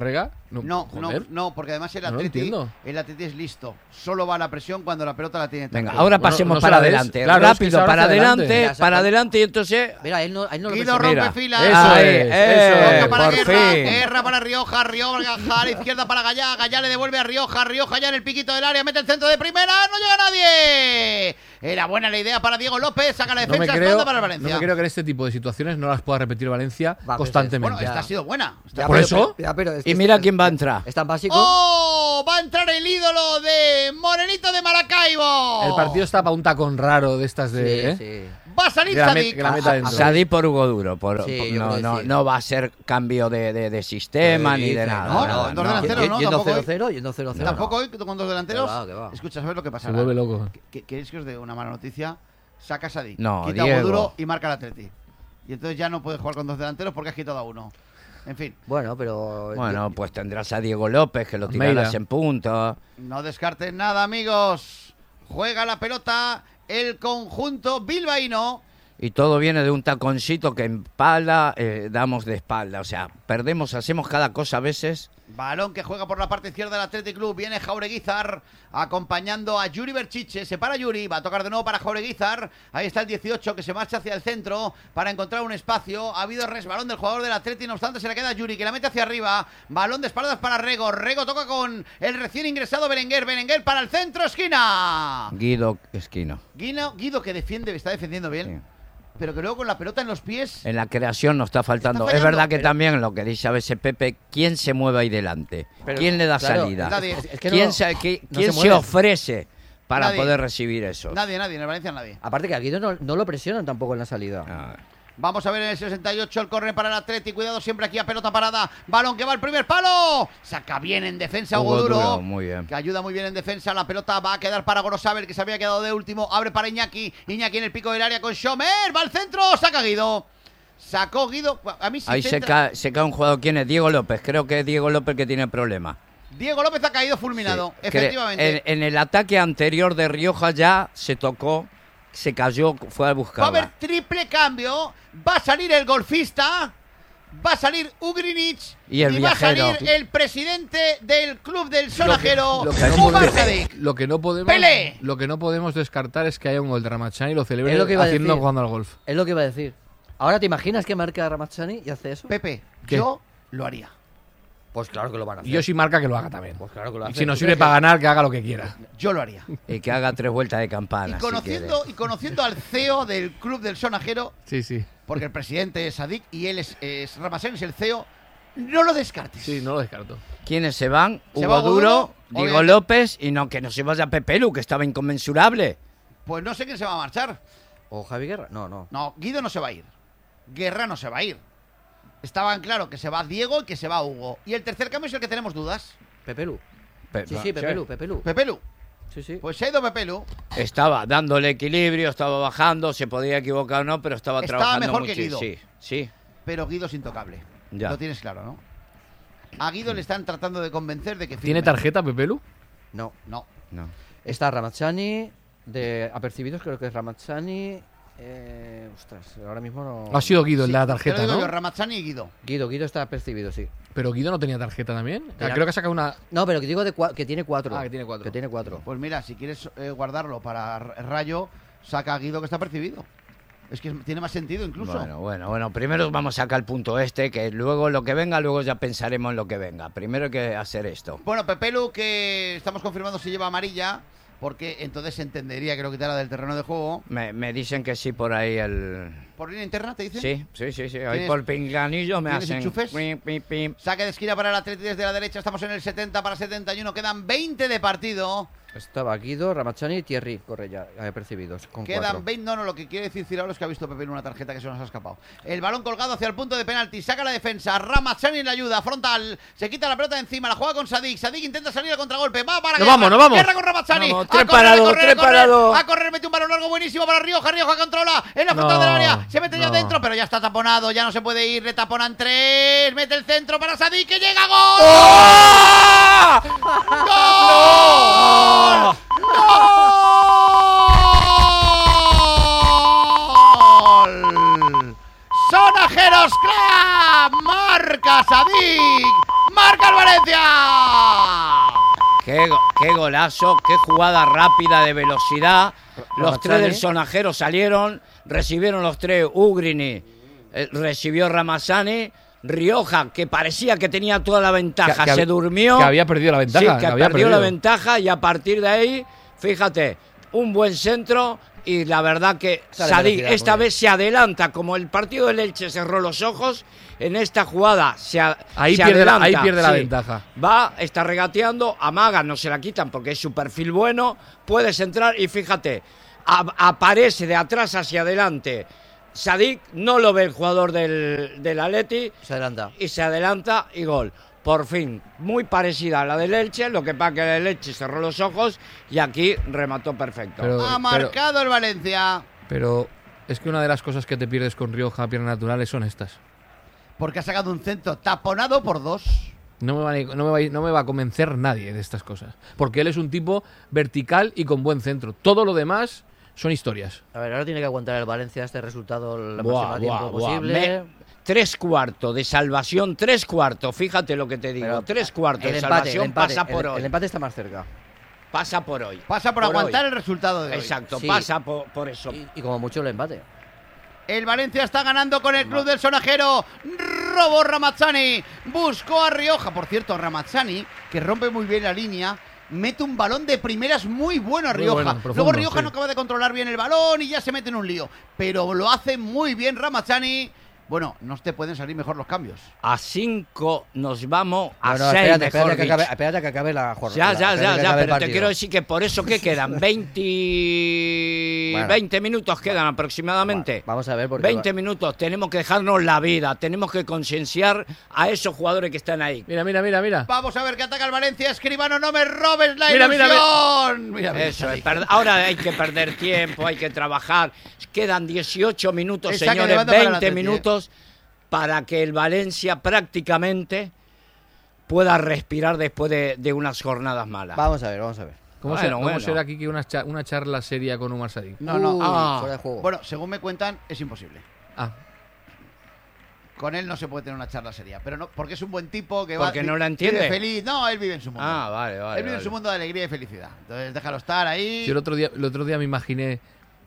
No, no, joder. no, porque además el No lo Atleti, entiendo. el Atleti es listo. Solo va a la presión cuando la pelota la tiene. Venga, tranquila. ahora Bueno, pasemos no para se la des. adelante. Claro, es que Rápido, se para hace adelante, adelante. para adelante y entonces... Mira, a él no, a él no lo Guido presenta. rompe Mira. filas. Eso Ahí, es, eh, eso es. Toca para por Guerra, fin. Guerra para Rioja, Rioja a la izquierda para Gallá, Gallá le devuelve a Rioja, Rioja ya en el piquito del área, mete el centro de primera, no llega nadie. Era buena la idea para Diego López, saca la No me, defensa, creo, espalda para no Valencia. me creo que en este tipo de situaciones no las pueda repetir Valencia Va, pues, constantemente. Bueno, esta ha sido buena. Esta- Ya, ¿Por pero- eso? ya, pero es que Y este- mira quién va a entrar. Es tan básico. ¡Oh! Va a entrar el ídolo de Morenito de Maracaibo. El partido está para un tacón raro de estas de. Sí, ¿eh? sí. Va a salir Que la, met- Sadik. que la meta dentro. Sadí por Hugo Duro. Por, Sí, por- yo no, creo que no, sí. no va a ser cambio de, de- de sistema ¿Qué ni de dices? nada. No, nada, dos no. delanteros, ¿no? Yendo Tampoco cero hoy. cero, yendo cero cero. Tampoco hoy con dos delanteros. Que va, que va. Escucha, ¿sabes lo que pasa? Se vuelve loco. ¿Qué- ¿Queréis que os dé una mala noticia? Saca a Sadik, No, quita a Diego. Duro y marca el Atleti. Y entonces ya no puedes jugar con dos delanteros porque has quitado a uno. En fin, Bueno, pero. Bueno, pues tendrás a Diego López, que lo tirarás Almeida. en punto. no descarten nada, amigos. Juega la pelota el conjunto bilbaíno. Y todo viene de un taconcito que en pala eh, damos de espalda. O sea, perdemos, hacemos cada cosa a veces. Balón que juega por la parte izquierda del Athletic Club. Viene Jaureguizar acompañando a Yuri Berchiche. Se para Yuri. Va a tocar de nuevo para Jaureguizar. Ahí está el dieciocho que se marcha hacia el centro para encontrar un espacio. Ha habido resbalón del jugador del Athletic. No obstante, se le queda a Yuri que la mete hacia arriba. Balón de espaldas para Rego. Rego toca con el recién ingresado Berenguer. Berenguer para el centro. Esquina. Guido Esquino. Guido, Guido que defiende, está defendiendo bien. Sí. Pero que luego con la pelota en los pies. En la creación nos está faltando. Está es fallando, verdad que pero- también lo que dice a veces Pepe, ¿quién se mueve ahí delante? Pero, ¿Quién le da claro, salida? nadie. Es, es que ¿Quién, no, se, qui- no quién se se, mueve. ofrece para Nadie. poder recibir eso? Nadie, nadie. En el Valencia nadie. Aparte que a Guido no, no lo presionan tampoco en la salida. Ah. Vamos a ver en el sesenta y ocho el córner para el Atleti. Cuidado siempre aquí a pelota parada. Balón que va al primer palo. Saca bien en defensa Hugo Hugo Duro. Duro, muy bien. Que ayuda muy bien en defensa. La pelota va a quedar para Gorosabel, que se había quedado de último. Abre para Iñaki. Iñaki en el pico del área con Schomer. Va al centro. Saca Guido. Sacó Guido. A mí sí Ahí se centra- cae, se cae un jugador. ¿Quién es? Diego López. Creo que es Diego López que tiene problemas. Diego López ha caído fulminado. Sí. Efectivamente. En, en el ataque anterior de Rioja ya se tocó, se cayó, fue a Va a buscarla. haber triple cambio. Va a salir el golfista. Va a salir Ugrinic. Y el va a viajero. salir el presidente del club del sonajero. Lo que, no Umar podemos, Sadik. lo que no podemos ¡Pelé! lo que no podemos descartar es que haya un gol de Ramachani y lo celebre Es lo que iba a haciendo decir. jugando al golf. Es lo que iba a decir. Ahora, ¿te imaginas que marca Ramazani y hace eso? Pepe, ¿Qué? yo lo haría. Pues claro que lo van a hacer. Y yo sí marca que lo haga también. Pues claro que lo Y hace. si nos ¿Tú sirve crees para que- ganar, que haga lo que quiera. Yo lo haría. Y que haga tres vueltas de Y campana. si conociendo, quiere. y conociendo al C E O del club del sonajero, Sí, sí. porque el presidente es Sadik y él es, es Ramazani, es el C E O, no lo descartes. Sí, no lo descarto. ¿Quiénes se van? Se Hugo va Hugo Duro, Duro, Diego obviamente. López y no que no se vaya Pepe Lu, que estaba inconmensurable. Pues no sé quién se va a marchar. ¿O Javi Guerra? No, no. No, Guido no se va a ir. Guerra no se va a ir. Estaban claro que se va Diego y que se va Hugo. Y el tercer cambio es el que tenemos dudas. Pepe Lu. Pe- Sí, sí, Pepe Lu, Pepe Lu. Pepe Lu. Sí, sí. Pues se ha ido Pepe Lu. Estaba dándole equilibrio, estaba bajando, se podía equivocar o no, pero estaba, Estaba trabajando mejor mucho. que Guido. Sí, sí. Pero Guido es intocable. Ya. Lo tienes claro, ¿no? A Guido le están tratando de convencer de que ¿Tiene firme. tarjeta Pepelu? No. No. No. Está Ramazani, de apercibidos creo que es Ramazani. Eh, ostras, ahora mismo no. Ha sido Guido el Sí, de la te lo tarjeta, digo ¿no? yo, Ramazzani y Guido. Guido, Guido está apercibido, sí. Pero Guido no tenía tarjeta también. Tenía- Creo que ha sacado una. No, pero que digo de cua- que tiene cuatro. Ah, que tiene cuatro. Que tiene cuatro. Pues mira, si quieres eh, guardarlo para R- Rayo, saca a Guido que está percibido. Es que es- tiene más sentido incluso. Bueno, bueno, bueno. Primero vamos a sacar el punto este, que luego lo que venga, luego ya pensaremos en lo que venga. Primero hay que hacer esto. Bueno, Pepelu, que estamos confirmando si lleva amarilla, porque entonces se entendería que lo quitara del terreno de juego. Me, me dicen que sí por ahí el... ¿Por línea interna te dicen? Sí, sí, sí, sí. Ahí ¿Tienes- por pinganillo me tienes hacen... enchufes? pim, pim, pim. Saque de esquina para el Atleti desde la derecha. Estamos en el setenta para setenta y uno. Quedan veinte de partido. Estaba Guido, Ramazani y Thierry Correia apercibidos. Con Quedan cuatro. veinte. No, no, lo que quiere decir Ciraulo es que ha visto Pepe en una tarjeta que se nos ha escapado. El balón colgado hacia el punto de penalti. Saca la defensa. Ramazzani en la ayuda. Frontal. Se quita la pelota de encima. La juega con Sadik. Sadik intenta salir al contragolpe. Va para ¡Nos Guerra. vamos, nos vamos! Guerra con Ramazzani. Vamos, A tres correr, a parados, correr, a tres correr. parados. A correr, mete un balón largo buenísimo para Rioja. Rioja controla en la frontal No, del área. Se mete ya no. dentro, pero ya está taponado. Ya no se puede ir. Le taponan tres. Mete el centro para Sadik que llega. ¡Gol! ¡Ah! ¡Gol! ¡Gol! Sonajeros Club, marca Sadik, ¡Marca el Valencia! Qué, go- qué golazo, qué jugada rápida de velocidad. Los tres del sonajero salieron, recibieron los tres Ugrini, eh, recibió Ramazani, Rioja, que parecía que tenía toda la ventaja, Que- que se hab- durmió. que había perdido la ventaja, Sí, que que había perdió la perdido. ventaja y a partir de ahí, fíjate, un buen centro y la verdad que Sale Sadik velocidad, esta muy bien. vez se adelanta, como el partido del Elche cerró los ojos, en esta jugada se, a- Ahí se pierde la- adelanta. ahí pierde la sí. ventaja. Va, está regateando, amaga, no se la quitan porque es su perfil bueno, puedes entrar y fíjate, a- aparece de atrás hacia adelante. Sadik no lo ve el jugador del, del Atleti Se adelanta. y se adelanta y gol. Por fin, muy parecida a la del Elche, lo que pasa que el Elche cerró los ojos y aquí remató perfecto. Pero- Ha marcado el Valencia. Pero es que una de las cosas que te pierdes con Rioja a piernas naturales son estas. Porque ha sacado un centro taponado por dos. No me, va, a- no, me va, a- no me va a convencer nadie de estas cosas. Porque él es un tipo vertical y con buen centro. Todo lo demás son historias. A ver, ahora tiene que aguantar el Valencia este resultado el Buah, máximo tiempo buah, buah. posible. Me- tres cuartos de salvación, tres cuartos, fíjate lo que te digo, Pero tres cuartos el de empate, salvación el empate, pasa por el, hoy. el empate está más cerca. Pasa por hoy. Pasa por, aguantar hoy. el resultado de hoy. Exacto, Sí. pasa por, por eso. Y, y como mucho el empate. El Valencia está ganando con el club del sonajero. Robó Ramazzani. Buscó a Rioja. Por cierto, Ramazzani, que rompe muy bien la línea, mete un balón de primeras muy bueno a Muy Rioja. bueno, profundo, Luego Rioja sí. no acaba de controlar bien el balón y ya se mete en un lío. Pero lo hace muy bien Ramazzani. Bueno, no te pueden salir mejor los cambios. A cinco nos vamos a No, no, seis, espérate, mejor espérate, que dicho. acabe, espérate que acabe la jornada. Ya, ya, espérate ya, que ya, acabe el pero te partido. quiero decir que por eso que quedan veinte, Bueno. veinte minutos quedan aproximadamente. Vamos a ver porque veinte minutos, tenemos que dejarnos la vida, tenemos que concienciar a esos jugadores que están ahí. Mira, mira, mira, mira. Vamos a ver que ataca el Valencia. Escribano, no me robes la Mira, mira, ilusión. Mira, mira, Eso es, Sadik. per- ahora hay que perder tiempo, hay que trabajar. Quedan dieciocho minutos, El saque de señores, banda para el veinte Atleti, minutos para que el Valencia prácticamente pueda respirar después de, de unas jornadas malas. Vamos a ver, vamos a ver. ¿Cómo, Bueno, será, cómo bueno. será aquí que una, cha- una charla seria con Umar Sadik? No, no. Uy, ah. fuera de juego. Bueno, según me cuentan, es imposible. Ah, Con él no se puede tener una charla seria, pero no, porque es un buen tipo que Porque va, no la vi- entiende. vive feliz. No, él vive en su mundo. Ah, vale, vale. él vive en vale. su mundo de alegría y felicidad. Entonces déjalo estar ahí. yo el otro día, el otro día me imaginé,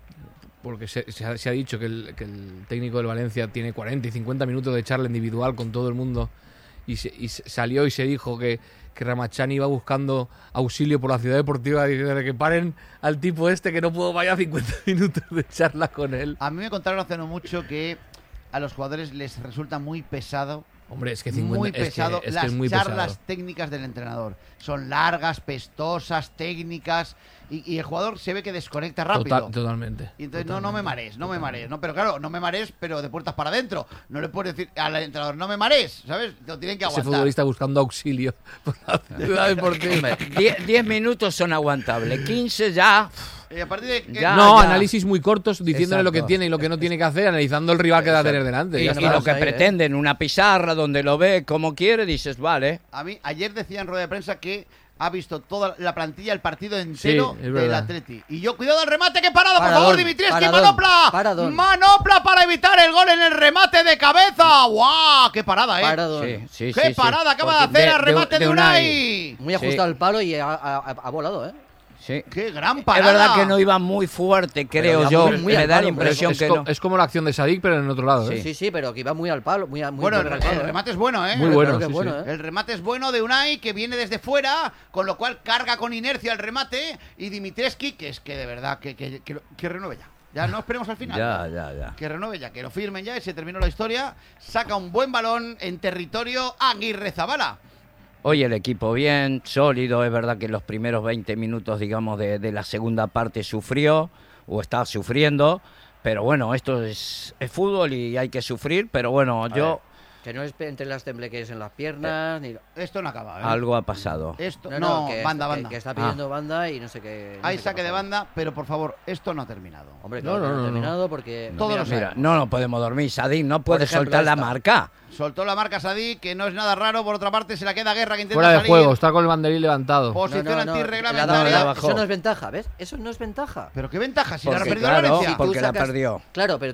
porque se, se ha, se ha dicho que el, que el técnico del Valencia tiene cuarenta y cincuenta minutos de charla individual con todo el mundo y, se- y se- salió y se dijo que, que Ramachani iba buscando auxilio por la ciudad deportiva diciéndole que paren al tipo este que no puedo vaya cincuenta minutos de charla con él. A mí me contaron hace no mucho que a los jugadores les resulta muy pesado, Hombre, es que cincuenta muy es que- pesado es que las es muy charlas pesado. técnicas del entrenador. Son largas, pestosas, técnicas y, y el jugador se ve que desconecta rápido. Total- totalmente. Y entonces, no, no me marees, no me marees. No, pero claro, no me marees, pero de puertas para adentro. No le puedes decir al entrenador, no me marees, ¿sabes? Lo tienen que Ese aguantar. futbolista buscando auxilio por la ciudad deportiva. Die- diez minutos son aguantables, quince ya. Y a partir de que- Ya, no, ya. análisis muy cortos diciéndole lo que Exacto. tiene y lo que no tiene que hacer, analizando el rival que va a tener delante. Y, Ya y está. lo que ahí, ¿eh? pretenden, una pizarra donde lo ve como quiere, dices, vale. A mí, ayer decía en rueda de prensa que ha visto toda la plantilla, el partido entero es del verdad. Atleti. Y yo, cuidado al remate, que parada, por Paradón, favor, Dimitrievski, paradón, manopla. paradón. Manopla para evitar el gol en el remate de cabeza. ¡Guau! ¡Qué parada, eh! Paradón. Sí, sí, ¡Qué sí, sí. parada acaba de Porque hacer al remate de, Unai! Muy Sí. ajustado el palo y ha, ha- ha volado, ¿eh? Sí. ¡Qué gran Es parada! verdad que no iba muy fuerte, creo iba yo. muy- muy Me al da la palo, impresión es, que co- no. es como la acción de Sadik, pero en otro lado. ¿eh? Sí. Sí, sí, pero que iba muy al palo. Muy, a- muy Bueno, el, muy al el palo, ¿eh? remate es bueno, ¿eh? Muy bueno, Claro que sí, bueno, sí. ¿eh? El remate es bueno de Unai, que viene desde fuera, con lo cual carga con inercia el remate. Y Dimitrievski, que es que de verdad, que, que, que, que renueve ya. Ya no esperemos al final. Ya, ya, ya. Que renueve ya, que lo firmen ya y se terminó la historia. Saca un buen balón en territorio Aguirre Zabala. Hoy el equipo bien, sólido, es verdad que los primeros veinte minutos, digamos, de, de la segunda parte sufrió, o está sufriendo, pero bueno, esto es, es fútbol y hay que sufrir, pero bueno, yo... Que no es entre las tembleques en las piernas, ni... Esto no acaba, ¿eh? Algo ha pasado. Esto, no, No, no, que, banda, que- banda. que está pidiendo banda y no sé qué... no Hay sé qué saque ha de pasado. banda, pero por favor, esto no ha terminado. Hombre, No, claro, no, que no, no, ha no. terminado porque... Todos mira, lo Mira, sabemos. no nos podemos dormir, Sadik no puede ejemplo, soltar la esta. marca. Soltó la marca Sadí, que no es nada raro. Por otra parte, se la queda Guerra, que intenta Fuera de salir. juego, está con el banderín levantado. Posición No, no, no, antirreglamentaria. la- la la- bajó. Eso no es ventaja, ¿ves? Eso no es ventaja. Pero qué ventaja, si la ha Porque, perdido claro, la Valencia. porque Tú la sacas- perdió. Claro, pero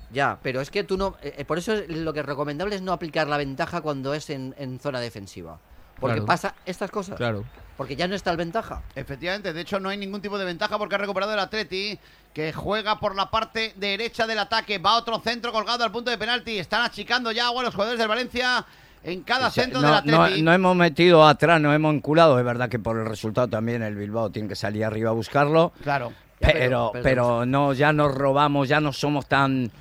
Ya, pero es que tú no... eh, por eso es- lo que es recomendable es no aplicar la ventaja cuando es en, en zona defensiva. Porque Claro. pasa estas cosas. Claro. Porque ya no está el ventaja. Efectivamente, de hecho no hay ningún tipo de ventaja porque ha recuperado el Atleti, que juega por la parte derecha del ataque. Va otro centro colgado al punto de penalti. Están achicando ya agua los jugadores del Valencia en cada Sí, centro no, del no, Atleti. no hemos metido atrás, no hemos enculado. Es verdad que por el resultado también el Bilbao tiene que salir arriba a buscarlo. Claro. Ya, Pero, pero- pero, pero- no, ya nos robamos, ya no somos tan,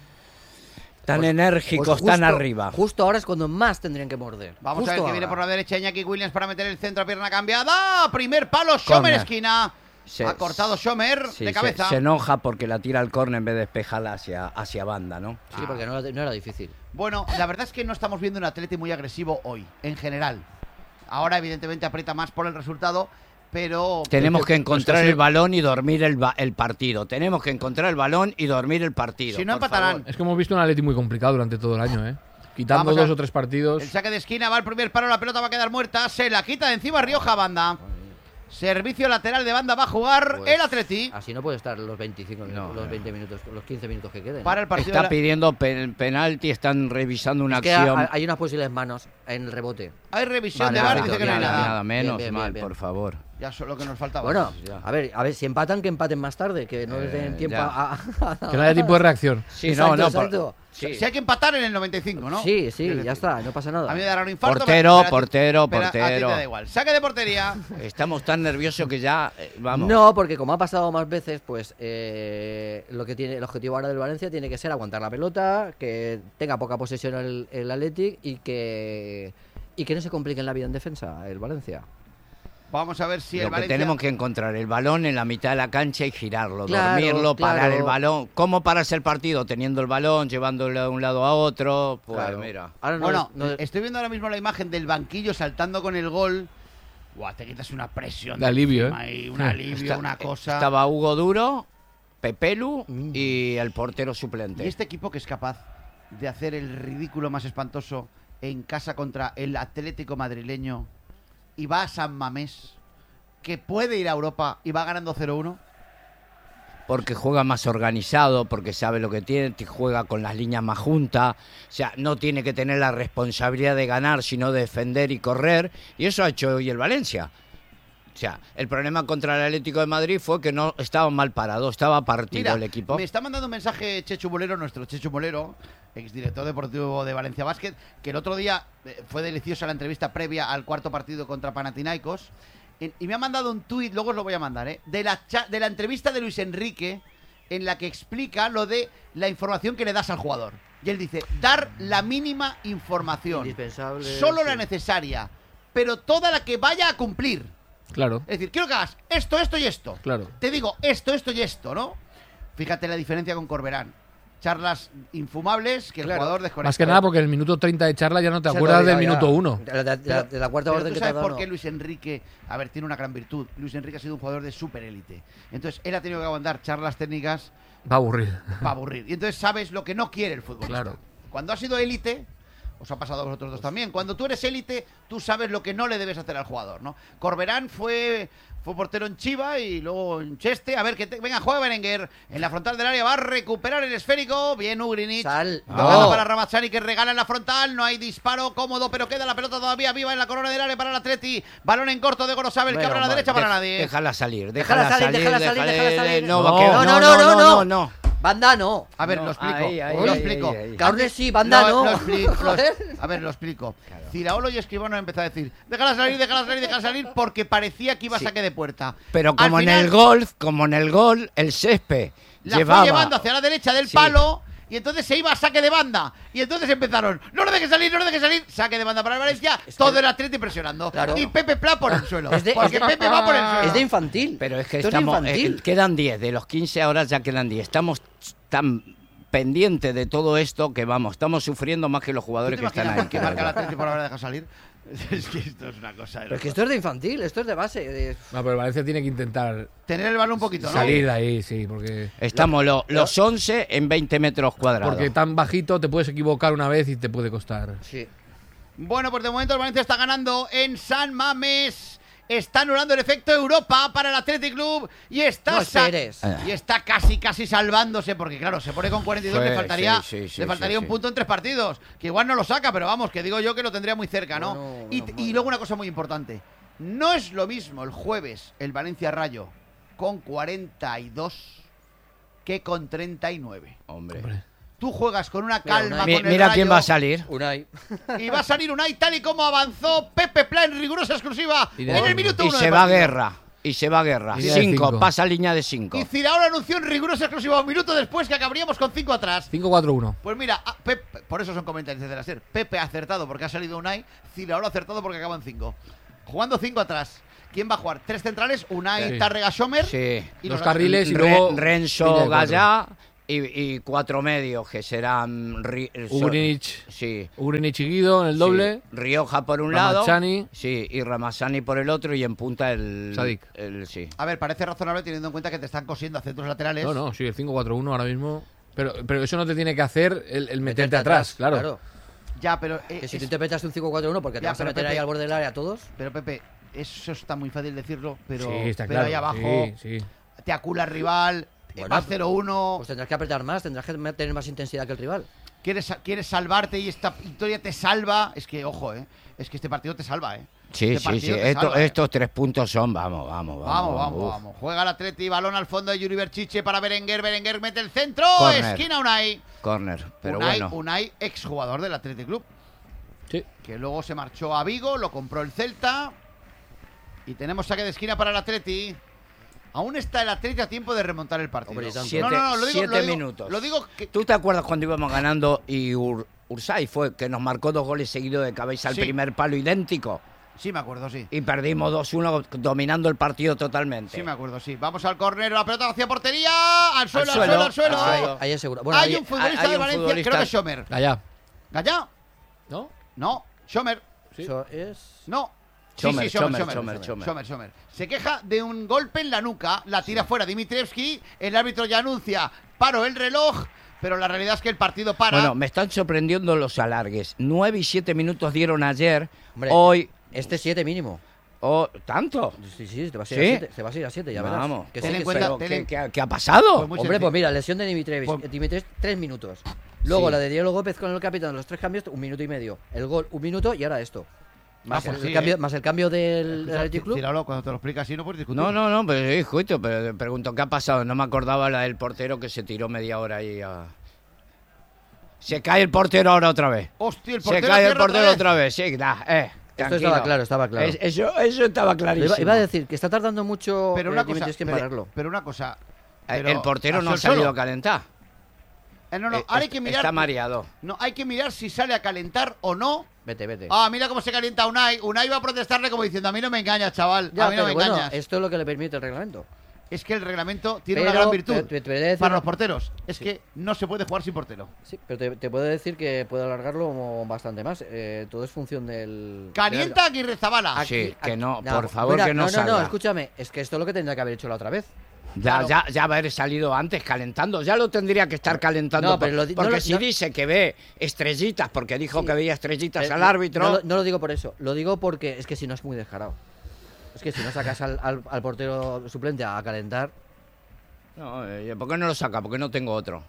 tan Pues- enérgicos, pues tan justo- arriba. Justo ahora es cuando más tendrían que morder. Vamos Justo a ver que ahora. viene por la derecha Iñaki Williams para meter el centro a pierna cambiada. Primer palo, Schomer Corner. esquina. Se- ha cortado Schomer Sí, de se- cabeza. Se, enoja porque la tira al córner en vez de despejarla hacia, hacia banda, ¿no? Sí, porque no, era- no era difícil. Bueno, la verdad es que no estamos viendo un Atleti muy agresivo hoy, en general. Ahora, evidentemente, aprieta más por el resultado, pero... Tenemos que encontrar sí. el balón y dormir el, ba- el partido. Tenemos que encontrar el balón y dormir el partido. Si no, por empatarán. favor. Es que hemos visto un Atleti muy complicado durante todo el año, ¿eh? Quitando Vamos a- dos o tres partidos. El saque de esquina, va el primer palo, la pelota va a quedar muerta, se la quita de encima Rioja, banda. Servicio lateral de banda va a jugar Pues, el Atleti Así no puede estar los veinticinco minutos, No, los no. veinte minutos, los quince minutos que queden. para el partido. Está de la- pidiendo pen- penalti, están revisando una Es que acción. ha- hay unas posibles manos en el rebote. Hay revisión Vale, de VAR, perfecto, dice que no hay bien, nada. Nada menos Bien, bien, mal, bien, bien. por favor. Ya solo que nos faltaba. Bueno, ya. a ver, a ver, si empatan, que empaten más tarde, que no les den Eh, tiempo ya. a, a- Que no haya tiempo de reacción. Sí, Exacto, no, no. por- exacto. sí. Si hay que empatar en el noventa y cinco, ¿no? Sí, sí, Es ya decir, está, no pasa nada. A mí me dará un infarto. Portero, pero a ti- portero, pero a ti te portero. da igual. Saque de portería. Estamos tan nerviosos que ya, eh, vamos. No, porque como ha pasado más veces, pues eh, lo que tiene el objetivo ahora del Valencia tiene que ser aguantar la pelota, que tenga poca posesión el, el Athletic y que y que no se complique en la vida en defensa el Valencia. Vamos a ver si el Lo que Valencia... tenemos que encontrar el balón en la mitad de la cancha y girarlo, Claro, dormirlo, parar claro. el balón. ¿Cómo paras el partido? Teniendo el balón, llevándolo de un lado a otro. Pues Claro. mira. Ahora no Bueno, es- no es- estoy viendo ahora mismo la imagen del banquillo saltando con el gol. Buah, te quitas una presión. De alivio, encima ¿eh? y un alivio, Está- una cosa. Estaba Hugo Duro, Pepelu Mm. y el portero suplente. Y este equipo que es capaz de hacer el ridículo más espantoso en casa contra el Atlético madrileño y va a San Mamés, que puede ir a Europa y va ganando cero uno. Porque juega más organizado, porque sabe lo que tiene, te juega con las líneas más juntas, o sea, no tiene que tener la responsabilidad de ganar, sino de defender y correr, y eso ha hecho hoy el Valencia. O sea, el problema contra el Atlético de Madrid fue que no estaba mal parado, estaba partido Mira, el equipo. me está mandando un mensaje Chechu Molero, nuestro Chechu Molero, exdirector deportivo de Valencia Basket, que el otro día eh, fue deliciosa la entrevista previa al cuarto partido contra Panathinaikos. En- Y me ha mandado un tuit, luego os lo voy a mandar, ¿eh? de, la cha- de la entrevista de Luis Enrique, en la que explica lo de la información que le das al jugador. Y él dice, dar la mínima información. Indispensable, Solo sí. la necesaria, pero toda la que vaya a cumplir. Claro, Es decir, quiero que hagas esto, esto y esto. claro. Te digo esto, esto y esto, ¿no? Fíjate la diferencia con Corberán. Charlas infumables que el Claro. jugador desconecta. Más que nada porque en el minuto treinta de charla ya no te Se te acuerdas del olvida ya. minuto uno. De la, de la- Pero- de la cuarta Pero orden ¿tú que te sabes ha dado, por qué no. Luis Enrique, a ver, tiene una gran virtud? Luis Enrique ha sido un jugador de super élite. Entonces, él ha tenido que aguantar charlas técnicas Va a aburrir. para aburrir. Y entonces sabes lo que no quiere el futbolista. Claro. Cuando has sido élite, os ha pasado a vosotros dos también. Cuando tú eres élite, tú sabes lo que no le debes hacer al jugador, ¿no? Corberán fue, fue portero en Chiva y luego en Cheste. A ver, que te- venga, juega Berenguer. En la frontal del área va a recuperar el esférico. Bien, Ugrinic. Sal. Tocando No. para Ramazzani que regala en la frontal. No hay disparo cómodo, pero queda la pelota todavía viva en la corona del área para el Atleti. Balón en corto de Gorosabel que Bueno, abre a la vale. derecha para De- nadie. Déjala salir, Déjala déjala, salir, déjala salir, salir, déjala salir. No, No, va que- no, no, no, no, no, no. no. Banda no. A ver, No, lo explico. ahí, ahí, lo ahí, explico. ahí, ahí. Carne sí, banda Lo- no. lo explico, lo- Joder. a ver, lo explico. Ciraolo y Escribano han empezado a decir, déjala salir, déjala salir, déjala salir, porque parecía que iba a Sí. saque de puerta. Pero Al como en final, el golf, como en el gol, el césped la llevaba... fue llevando hacia la derecha del Sí. palo y entonces se iba a saque de banda. Y entonces empezaron, no lo dejes salir, no lo dejes salir, saque de banda para el Valencia, Es que- todo el Atleti presionando. Claro. Y Pepe Pla por el suelo. Es de- porque es de- Pepe va por el suelo. Es de infantil. Pero es que Esto estamos, de infantil. eh, quedan diez, de los quince ahora ya quedan diez. Estamos tan pendientes de todo esto que vamos, estamos sufriendo más que los ¿Tú jugadores te que están imaginas ahí. por qué que marca el verdad. Atleti por haber dejado salir? Es que esto es una cosa de Pero es que locos. esto es de infantil, esto es de base. de- No, pero el Valencia tiene que intentar Tener el balón un poquito, ¿no? salir de ahí, sí, porque, Estamos lo- los once en veinte metros cuadrados. porque tan bajito te puedes equivocar una vez y te puede costar. Sí. Bueno, pues de momento el Valencia está ganando en San Mamés. está anulando el efecto Europa para el Athletic Club y está, No sa- esperes. y está casi, casi salvándose, porque claro, se pone con cuarenta y dos, Sí, le faltaría, sí, sí, sí, le faltaría sí, un sí. punto en tres partidos, que igual no lo saca, pero vamos, que digo yo que lo tendría muy cerca, ¿no? Bueno, y, bueno, y bueno. luego una cosa muy importante, no es lo mismo el jueves el Valencia Rayo con cuarenta y dos que con treinta y nueve. Hombre. Hombre. Tú juegas con una Mira, calma Unai. Mi- con el mira Rayo, quién va a salir. Unai. y va a salir Unai tal y como avanzó Pepe Pla en rigurosa exclusiva Y en de- el minuto Y uno se del va a partido. guerra. Y se va a guerra. Línea de Cinco, cinco. pasa línea de cinco. Y Ciraola anunció en rigurosa exclusiva un minuto después que acabaríamos con cinco atrás. cinco cuatro uno. Pues mira, a- Pepe, por eso son comentarios desde la SER. Pepe ha acertado porque ha salido Unai, Ciraola ha acertado porque acaban cinco. Jugando cinco atrás. ¿Quién va a jugar? Tres centrales, Unai, Sí. Tárrega, Sommer. Sí. Y Dos los- carriles y Re- luego Renzo línea de cuatro. Gallá y, y cuatro medios que serán Ri- Ugrinic. Sí. Ugrinic y Guido en el doble. Sí. Rioja por un Ramazani. lado. Sí, y Ramazani por el otro y en punta el Sadik. el sí. A ver, parece razonable teniendo en cuenta que te están cosiendo a centros laterales. No, no, sí, el cinco cuatro uno ahora mismo. Pero, pero eso no te tiene que hacer el, el meterte Meterte atrás, claro. Ya, pero. eh, Que si es- tú interpretas un cinco cuatro uno porque te Ya, vas a pero meter Pepe- ahí al borde del área a todos. Pero Pepe, eso está muy fácil decirlo, pero, sí, está pero claro. ahí abajo Sí, sí. te acula el rival, Bueno, vas cero uno. Pues tendrás que apretar más, tendrás que tener más intensidad que el rival. Quieres, quieres salvarte y esta victoria te salva. Es que, ojo, eh. Es que este partido te salva, eh. Sí, Este sí, partido sí. te Esto- salva, eh. estos tres puntos son, vamos, vamos, vamos. Vamos, vamos, uf. vamos. Juega el Atleti, balón al fondo de Yuri Berchiche para Berenguer. Berenguer mete el centro. Corner. Esquina Unai. Corner, pero Unai, bueno. Unai, exjugador del Athletic Club. Sí. Que luego se marchó a Vigo, lo compró el Celta. Y tenemos saque de esquina para el Atleti. Aún está el Atleti a tiempo de remontar el partido. Hombre, y tanto. Siete, no, no, no, lo digo, siete lo digo- minutos. Lo digo que. ¿Tú te acuerdas cuando íbamos ganando y Ur- Ursay fue que nos marcó dos goles seguidos de cabeza al Sí. primer palo idéntico? Sí, me acuerdo, sí. Y perdimos dos uno dominando el partido totalmente. Sí, me acuerdo, sí. Vamos al córner, la pelota hacia portería. Al suelo, al suelo, suelo, al suelo. al Ahí, suelo. ahí es seguro. Bueno, hay ahí- un futbolista hay de un Valencia, futbolista- creo que es Sommer. Allá. ¿Gallá? ¿No? No, Sommer. Sí. eso es. No. Sommer, sí, sí, Sommer, Sommer, Sommer, Sommer, Sommer. Sommer, Sommer. Se queja de un golpe en la nuca, la tira fuera Dimitrievski, el árbitro ya anuncia, paro el reloj, pero la realidad es que el partido para. Bueno, me están sorprendiendo los alargues. Nueve y siete minutos dieron ayer. Hombre, Hoy. Este siete mínimo. Oh, ¿tanto? Sí, sí, te vas a ir ¿Sí? a siete. Te vas a ir a siete, ya verás. Vamos. Que Ten sí, en que cuenta- sí. Pero, ten en- ¿qué, qué- qué ha pasado? Pues muy Hombre, sencillo. pues mira, lesión de Dimitrevic. Pues- Dimitrevic, tres minutos. Luego Sí. la de Diego Gómez con el capitán, los tres cambios, un minuto y medio. El gol, un minuto y ahora esto. Más, pues el, sí, cambio, eh. más el cambio del, del Athletic Club. Ciralo, cuando te lo explicas así no puedes discutir. No, no, no, pero sí, justo, pero pregunto, ¿qué ha pasado? No me acordaba la del portero que se tiró media hora ahí a... Se cae el portero ahora otra vez. Hostia, el Se portero cae el cierra portero otra vez, sí, da, eh. Esto tranquilo. estaba claro, estaba claro. Es- eso, eso estaba Lo clarísimo. iba, iba a decir que está tardando mucho Pero eh, una cosa, Dimitrevic en pero, pararlo. pero una cosa. Eh, pero el portero no ha al sol salido solo. a calentar. Eh, no, no, Eh, ahora hay est- que mirar. Está mareado. No, hay que mirar si sale a calentar o no. Vete, vete. Ah, mira cómo se calienta Unai. Unai va a protestarle como diciendo, a mí no me engañas, chaval. Ya, a mí no pero me bueno, engañas. esto es lo que le permite el reglamento. Es que el reglamento tiene Pero, una gran virtud te- te- te voy a decir para una- los porteros. Es Sí. que no se puede jugar sin portero. Sí, pero te, te puedo decir que puede alargarlo bastante más. Eh, todo es función del... Calienta Aguirre Zabala. Sí, que no, No, por favor, mira, que no no, no, salga. no, escúchame. Es que esto es lo que tendría que haber hecho la otra vez. Ya, Claro. ya, ya va a haber salido antes calentando. Ya lo tendría que estar calentando. No, pero por- lo di- no porque lo- si no- dice que ve estrellitas, porque dijo Sí. que veía estrellitas Eh, al no- árbitro. No, lo- no lo digo por eso. Lo digo porque es que si no es muy descarado. Es que si no sacas al, al- al portero suplente a calentar... No, eh, ¿por qué no lo saca? Porque no tengo otro.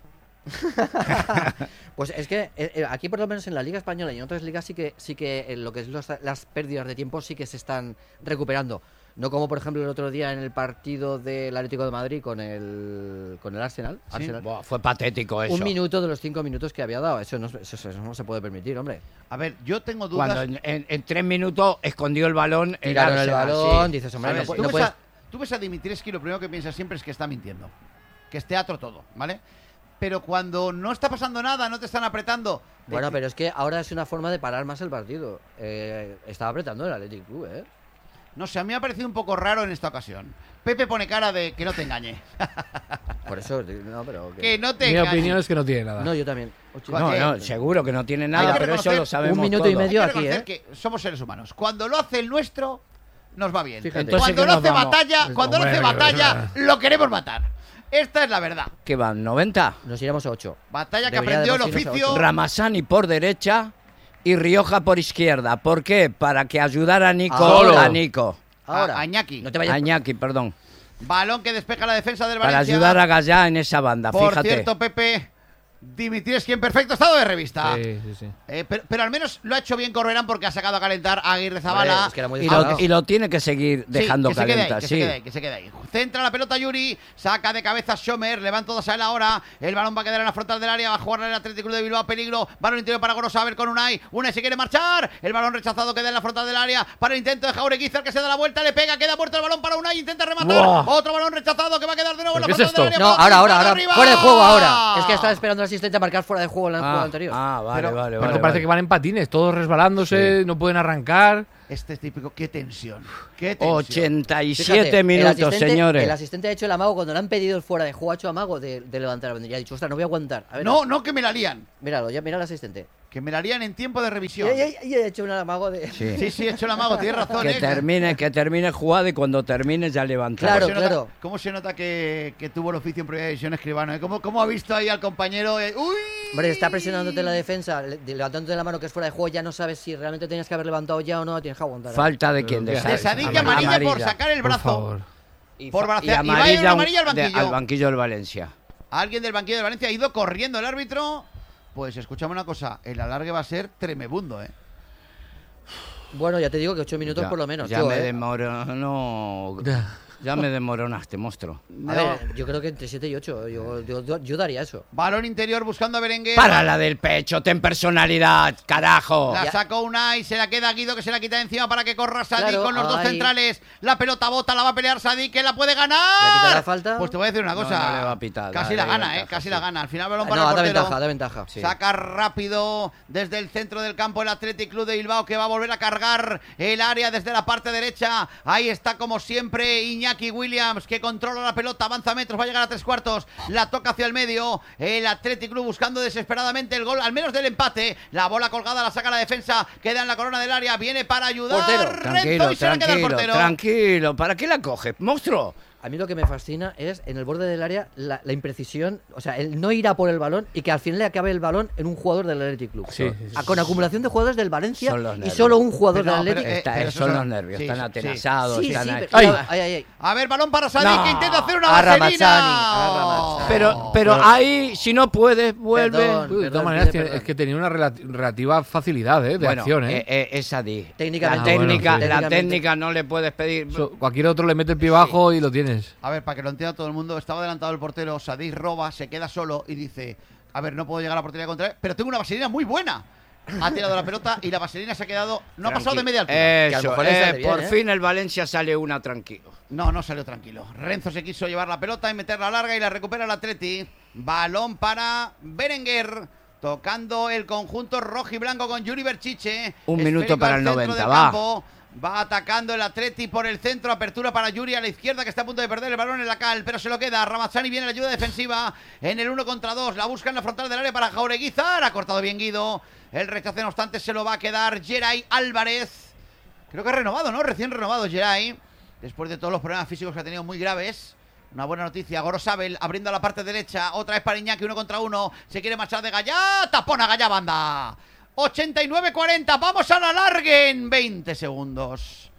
Pues es que eh, eh, aquí por lo menos en la Liga Española y en otras ligas sí que sí que eh, lo que es los- las pérdidas de tiempo sí que se están recuperando. No como por ejemplo el otro día en el partido del Atlético de Madrid con el con el Arsenal. Sí. Arsenal. Buah, fue patético eso. Un minuto de los cinco minutos que había dado. Eso no, eso, eso no se puede permitir, hombre. A ver, yo tengo dudas. Cuando en, en- en tres minutos escondió el balón. el Tiraron el Arsenal, balón, sí. dices, hombre, A ver, no, pu- tú, no ves puedes... a, tú ves a Dimitrievski y lo primero que piensas siempre es que está mintiendo. Que es teatro todo, ¿vale? Pero cuando no está pasando nada, no te están apretando. te- Bueno, pero es que ahora es una forma de parar más el partido. Eh, estaba apretando el Athletic Club, ¿eh? No sé, a mí me ha parecido un poco raro en esta ocasión. Pepe pone cara de que no te engañe. Por eso, no, pero... que- que no te Mi engañe. opinión es que no tiene nada. No, yo también. Ocho. No, Eh, no, seguro que no tiene hay nada, que pero eso reconocer lo sabemos un minuto y todo. medio Hay que aquí, reconocer ¿eh? que somos seres humanos. Cuando lo hace el nuestro, nos va bien. Fíjate. Entonces, Cuando ¿qué no nos hace vamos? batalla, cuando no Hombre, hace que- batalla, lo queremos matar. Esta es la verdad. ¿Qué van? ¿noventa? Nos iremos a ocho. Batalla que Debería aprendió el de irnos a oficio. ocho. Ramazani por derecha y Rioja por izquierda. ¿Por qué? Para que ayudara a Nico. Solo. A Nico. Ahora. A, a Iñaki. No te vayas. Añaki, perdón. Balón que despeja la defensa del Para Valencia. ayudar a Gallá en esa banda, Por fíjate. cierto, Pepe, Dimitrievski en perfecto estado de revista. Sí, sí, sí. Eh, pero, pero al menos lo ha hecho bien Corberán porque ha sacado a calentar a Aguirre Zabala. Hombre, es que era muy Y lo, descarado. y lo tiene que seguir dejando sí, que se quede ahí, calentar, que sí. se quede ahí, que se quede ahí. Centra la pelota Yuri, saca de cabeza Schomer, le van todos a él ahora. El balón va a quedar en la frontal del área, va a jugar el Atlético Club de Bilbao, peligro. Balón interior para Gorosabel con Unai. Unai se quiere marchar. El balón rechazado queda en la frontal del área para el intento de Jaureguizar que se da la vuelta, le pega, queda muerto el balón para Unai, intenta rematar. Buah. Otro balón rechazado que va a quedar de nuevo en la ¿Pero qué es frontal del esto? área. No, Balón ahora, ahora, para ahora. arriba. Fuera de juego ahora. Es que estaba esperando el asistente a marcar fuera de juego en el juego Ah, anterior. ah, vale, Pero- vale, Pero vale. que parece vale. que van en patines, todos resbalándose, no pueden arrancar. Este es típico, qué tensión. Qué tensión. ochenta y Fíjate, siete el minutos, asistente- señores. El asistente ha hecho el amago cuando le han pedido el fuera de juego, ha hecho amago de, de levantar la banderilla. Ha dicho, ostras, no voy a aguantar. A ver, No, no, que me la lían. Míralo, ya mira al asistente. Que me la lían en tiempo de Y, revisión. y- y- y ha hecho un amago de. Sí. Sí, sí, he hecho el amago, tienes razón. Que eh. termine, que termine jugada y cuando termine ya levanta. Claro, ¿Cómo se nota- claro. ¿Cómo se nota que, que tuvo el oficio en primera división Escribano? ¿eh? ¿Cómo, ¿Cómo ha visto ahí al compañero? eh? ¡Uy! Hombre, está presionándote la defensa, le- levantándote la mano que es fuera de juego, ya no sabes si realmente tenías que haber levantado ya o no, tienes que aguantar. Falta de quien Pero deja. De ¿sabes? Sadik amarilla, Amarilla. por sacar el Por brazo. favor. Y, por fa- Barcelona. y Y va a ir una amarilla, amarilla al de- banquillo. al banquillo del Valencia. Alguien del banquillo de Valencia ha ido corriendo el árbitro. Pues escuchame una cosa, el alargue va a ser tremebundo, ¿eh? Bueno, ya te digo que ocho minutos Ya- por lo menos. Ya yo, me ¿eh? demoro, no, ya me demoronaste, monstruo. A ver, yo creo que entre siete y ocho, yo, yo, yo- yo daría eso. Balón interior buscando a Berenguer. Para la del pecho, ten personalidad, carajo. La Ya. sacó Unai, se la queda Guido que se la quita de encima para que corra Sadik Claro, con los dos ahí. centrales. La pelota bota, la va a pelear Sadik, que la puede ¿Le pita ganar. la falta? Pues te voy a decir una No, cosa. no le va a pitar, Casi da- la da gana, ventaja, eh, casi sí. la gana. Al final balón Ah, para no, el da portero. ventaja, da ventaja. Sí. Saca rápido desde el centro del campo el Athletic Club de Bilbao que va a volver a cargar el área desde la parte derecha. Ahí está como siempre Iñaki Williams que controla la pelota, avanza metros, va a llegar a tres cuartos, la toca hacia el medio. El Athletic Club buscando desesperadamente el gol, al menos del empate. La bola colgada la saca la defensa, queda en la corona del área, viene para ayudar. Portero. Renzo Tranquilo, y se la queda el tranquilo, portero. tranquilo. ¿Para qué la coges, monstruo? A mí lo que me fascina es en el borde del área la, la imprecisión, o sea, el no ir a por el balón y que al final le acabe el balón en un jugador del Athletic Club. Sí, sí, sí. A- con acumulación de jugadores del Valencia Son los y nervios. solo un jugador Pero no, del pero, Athletic. eh, Está- pero son eso- los nervios, sí, están sí, atenazados, sí, están sí, ahí. pero- ¡Ay! ay, ay, ay. A ver, balón para Sadik No. que intenta hacer una Arra vaselina. Mazzani, arra Mazzani. Pero, pero ahí, si no puedes, vuelve. Perdón. Uy, de todas Perdón, maneras, pide tiene- perdón. es que tenía una relati- relativa facilidad ¿eh? de Bueno, acción. ¿eh? eh, eh, es Sadik. Técnicamente. La Ah, bueno, técnica, sí. la Técnicamente. técnica no le puedes pedir. Eso, cualquier otro le mete el pie bajo y lo tienes. A ver, para que lo entienda todo el mundo, estaba adelantado el portero, Sadik roba, se queda solo y dice, a ver, no puedo llegar a la portería contraria, pero tengo una vaselina muy buena. Ha tirado la pelota y la vaselina se ha quedado, no ha pasado de media altura. Que a Eso, lo mejor le eh, sale bien, por ¿eh? fin el Valencia sale una tranquilo. No, no salió tranquilo. Renzo se quiso llevar la pelota y meterla larga y la recupera el Atleti. Balón para Berenguer. Tocando el conjunto rojo y blanco con Yuri Berchiche. Un minuto Esférico para al el centro noventa, del va. campo. Va atacando el Atleti por el centro. Apertura para Yuri a la izquierda que está a punto de perder el balón en la cal. Pero se lo queda. Ramazzani viene la ayuda defensiva en el uno contra dos. La busca en la frontal del área para Jaureguizar. Ha cortado bien Guido. El rechace no obstante se lo va a quedar Geray Álvarez. Creo que ha renovado, ¿no? Recién renovado Geray. Después de todos los problemas físicos que ha tenido muy graves. Una buena noticia, Gorosabel abriendo a la parte derecha, otra vez para Iñaki, uno contra uno, se quiere marchar de Gallá, tapón a Gallá banda. ochenta y nueve cuarenta, vamos a la larga en veinte segundos.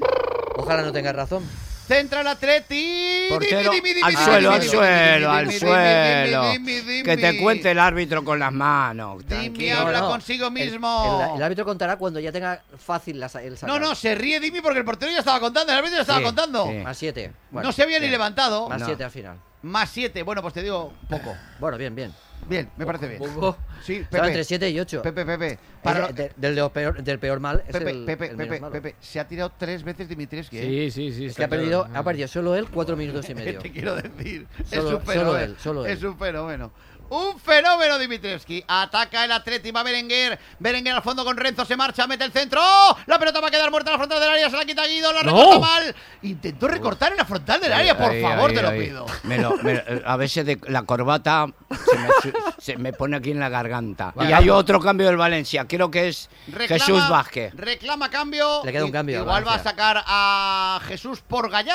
Ojalá no tengas razón. Centra el Atleti. Portero, Dimi, dimi, al dimi, suelo, dimi, al dimi, suelo, dimi, al dimi, suelo. dimi, dimi, Que te dimi. cuente el árbitro con las manos. Dimi Tranquilo. habla No, no. consigo El- mismo. El, el árbitro contará cuando ya tenga fácil la, sa- el sacar. No, no, se ríe Dimi porque el portero ya estaba contando, el árbitro ya estaba Sí, contando. sí. Más siete. Bueno, No se había ni bien. levantado. Más No. siete al final. Más siete, bueno, pues te digo poco. Bueno, bien, bien. Bien, me parece bien. Poco. Sí, Estaba entre Pepe. siete y ocho. Pepe, Pepe. Es Para de- de- del, de peor, del peor mal es Pepe, el, Pepe, el menos Pepe, malo. Pepe, se ha tirado tres veces Dimitrievski, ¿eh? Sí, sí, sí. Es está que ha perdido, claro. ha perdido solo él cuatro minutos y ¿Qué medio. te quiero decir? es Solo- un fenómeno. solo él, solo él. Es un fenómeno. Un fenómeno Dimitrievski. Ataca el Atleti, va Berenguer. Berenguer al fondo con Renzo, se marcha, mete el centro. ¡Oh! La pelota va a quedar muerta en la frontal del área, se la quita Guido, la ¡No! recorta mal. Intentó recortar en la frontal del área, por Ahí, favor, ahí, te lo ahí. pido. Me lo- me- a veces de, la corbata se me, su- se me pone aquí en la garganta. Vale. Y hay otro cambio del Valencia. Creo que es Reclama- Jesús Vázquez. Reclama cambio. Le queda un I- cambio a Igual va a Valencia. sacar a Jesús por Gallá.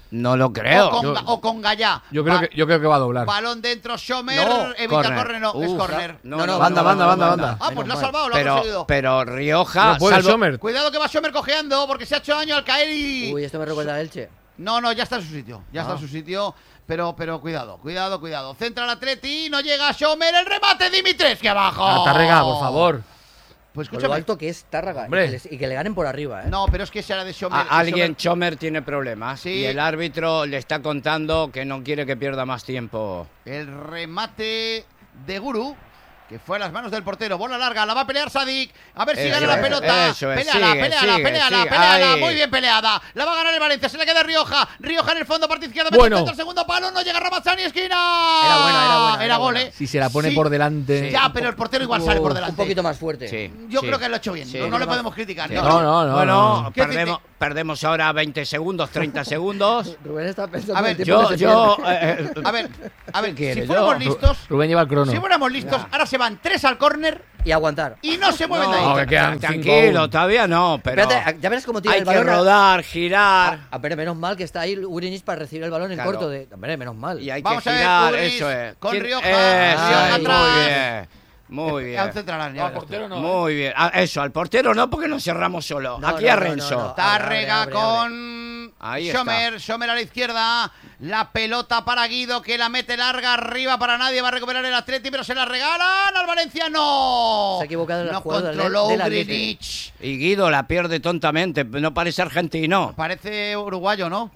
No lo creo. O con, Yo- Ga- o con Gallá. Yo creo, Va- que, yo creo que va a doblar. Balón dentro, Sommer, No, evita córner. córner, no, es Uf, córner. no, No, no, banda, banda, banda, banda. Ah, pues lo ha Menos salvado, lo ha Pero, conseguido. pero Rioja, No puede salvo- Sommer. Cuidado que va Sommer cojeando porque se ha hecho daño al caer y... Uy, esto me recuerda a Elche. No, no, ya está en su sitio. Ya está Ah. en su sitio. Pero, pero cuidado, cuidado, cuidado. Centra el Atleti, no llega Sommer, el remate Dimitrescu abajo. A Tárrega, por favor. Pues Con lo escúchame. alto que es Tárraga. Y Hombre. que, les- y que le ganen por arriba, ¿eh? No, pero es que ese era de Sommer. a- alguien, Sommer- Chomer tiene problemas. Sí. Y el árbitro le está contando que no quiere que pierda más tiempo. El remate de Guru, que fue a las manos del portero. Bola larga, la va a pelear Sadik. A ver si Eso gana la es, pelota. eso es, Peleala, sigue, peleala, sigue, peleala, sigue. peleala. Ahí. Muy bien peleada. La va a ganar el Valencia. Se le queda Rioja. Rioja en el fondo, parte izquierda. Bueno. Mete el segundo palo. No llega Ramazzani, esquina. Era buena, era buena, Era era gol, buena. ¿eh? Si se la pone Sí. por delante. Ya, pero el portero igual sale por delante. Un poquito más fuerte. Sí. Yo sí. creo que lo ha hecho bien. Sí. No, no le podemos criticar. Sí. Yo No, creo- no, no. Bueno, no. ¿Qué perdemos, perdemos ahora veinte segundos, treinta segundos. Rubén está pensando A ver, en el tiempo Yo, que se yo. pierde. eh, eh, A ver, a ver, ¿Qué quiere? si fuéramos Yo- listos, Rubén lleva el crono. si fuéramos listos, ahora se van tres al córner Y aguantar. y no se mueven de no, ahí. que quedan tranquilo, cinco aún. todavía no, pero Espérate, ya verás cómo tira hay el que balón. rodar, girar Ah, pero menos mal que está ahí Urinis para recibir el balón en Claro. corto. De... Hombre, menos mal. y hay Vamos que a ver, girar, Uriz eso es. con ¿Quién- Rioja, Eh, sí, Rioja muy atrás. bien. Muy bien. Al central, ya No, verás tú. portero no. Muy bien. Ah, eso, al portero no, porque nos cerramos solo. No, Aquí no, a no, Renzo. no, no. Tárrega Abre, abre, abre. con Ahí está. Sommer, Sommer a la izquierda, la pelota para Guido que la mete larga, arriba para nadie, va a recuperar el Atleti, pero se la regalan al Valencia, no. Se ha equivocado en la no jugada del- controló del Atleti. Greenwich. Y Guido la pierde tontamente, no parece argentino. Parece uruguayo, ¿no?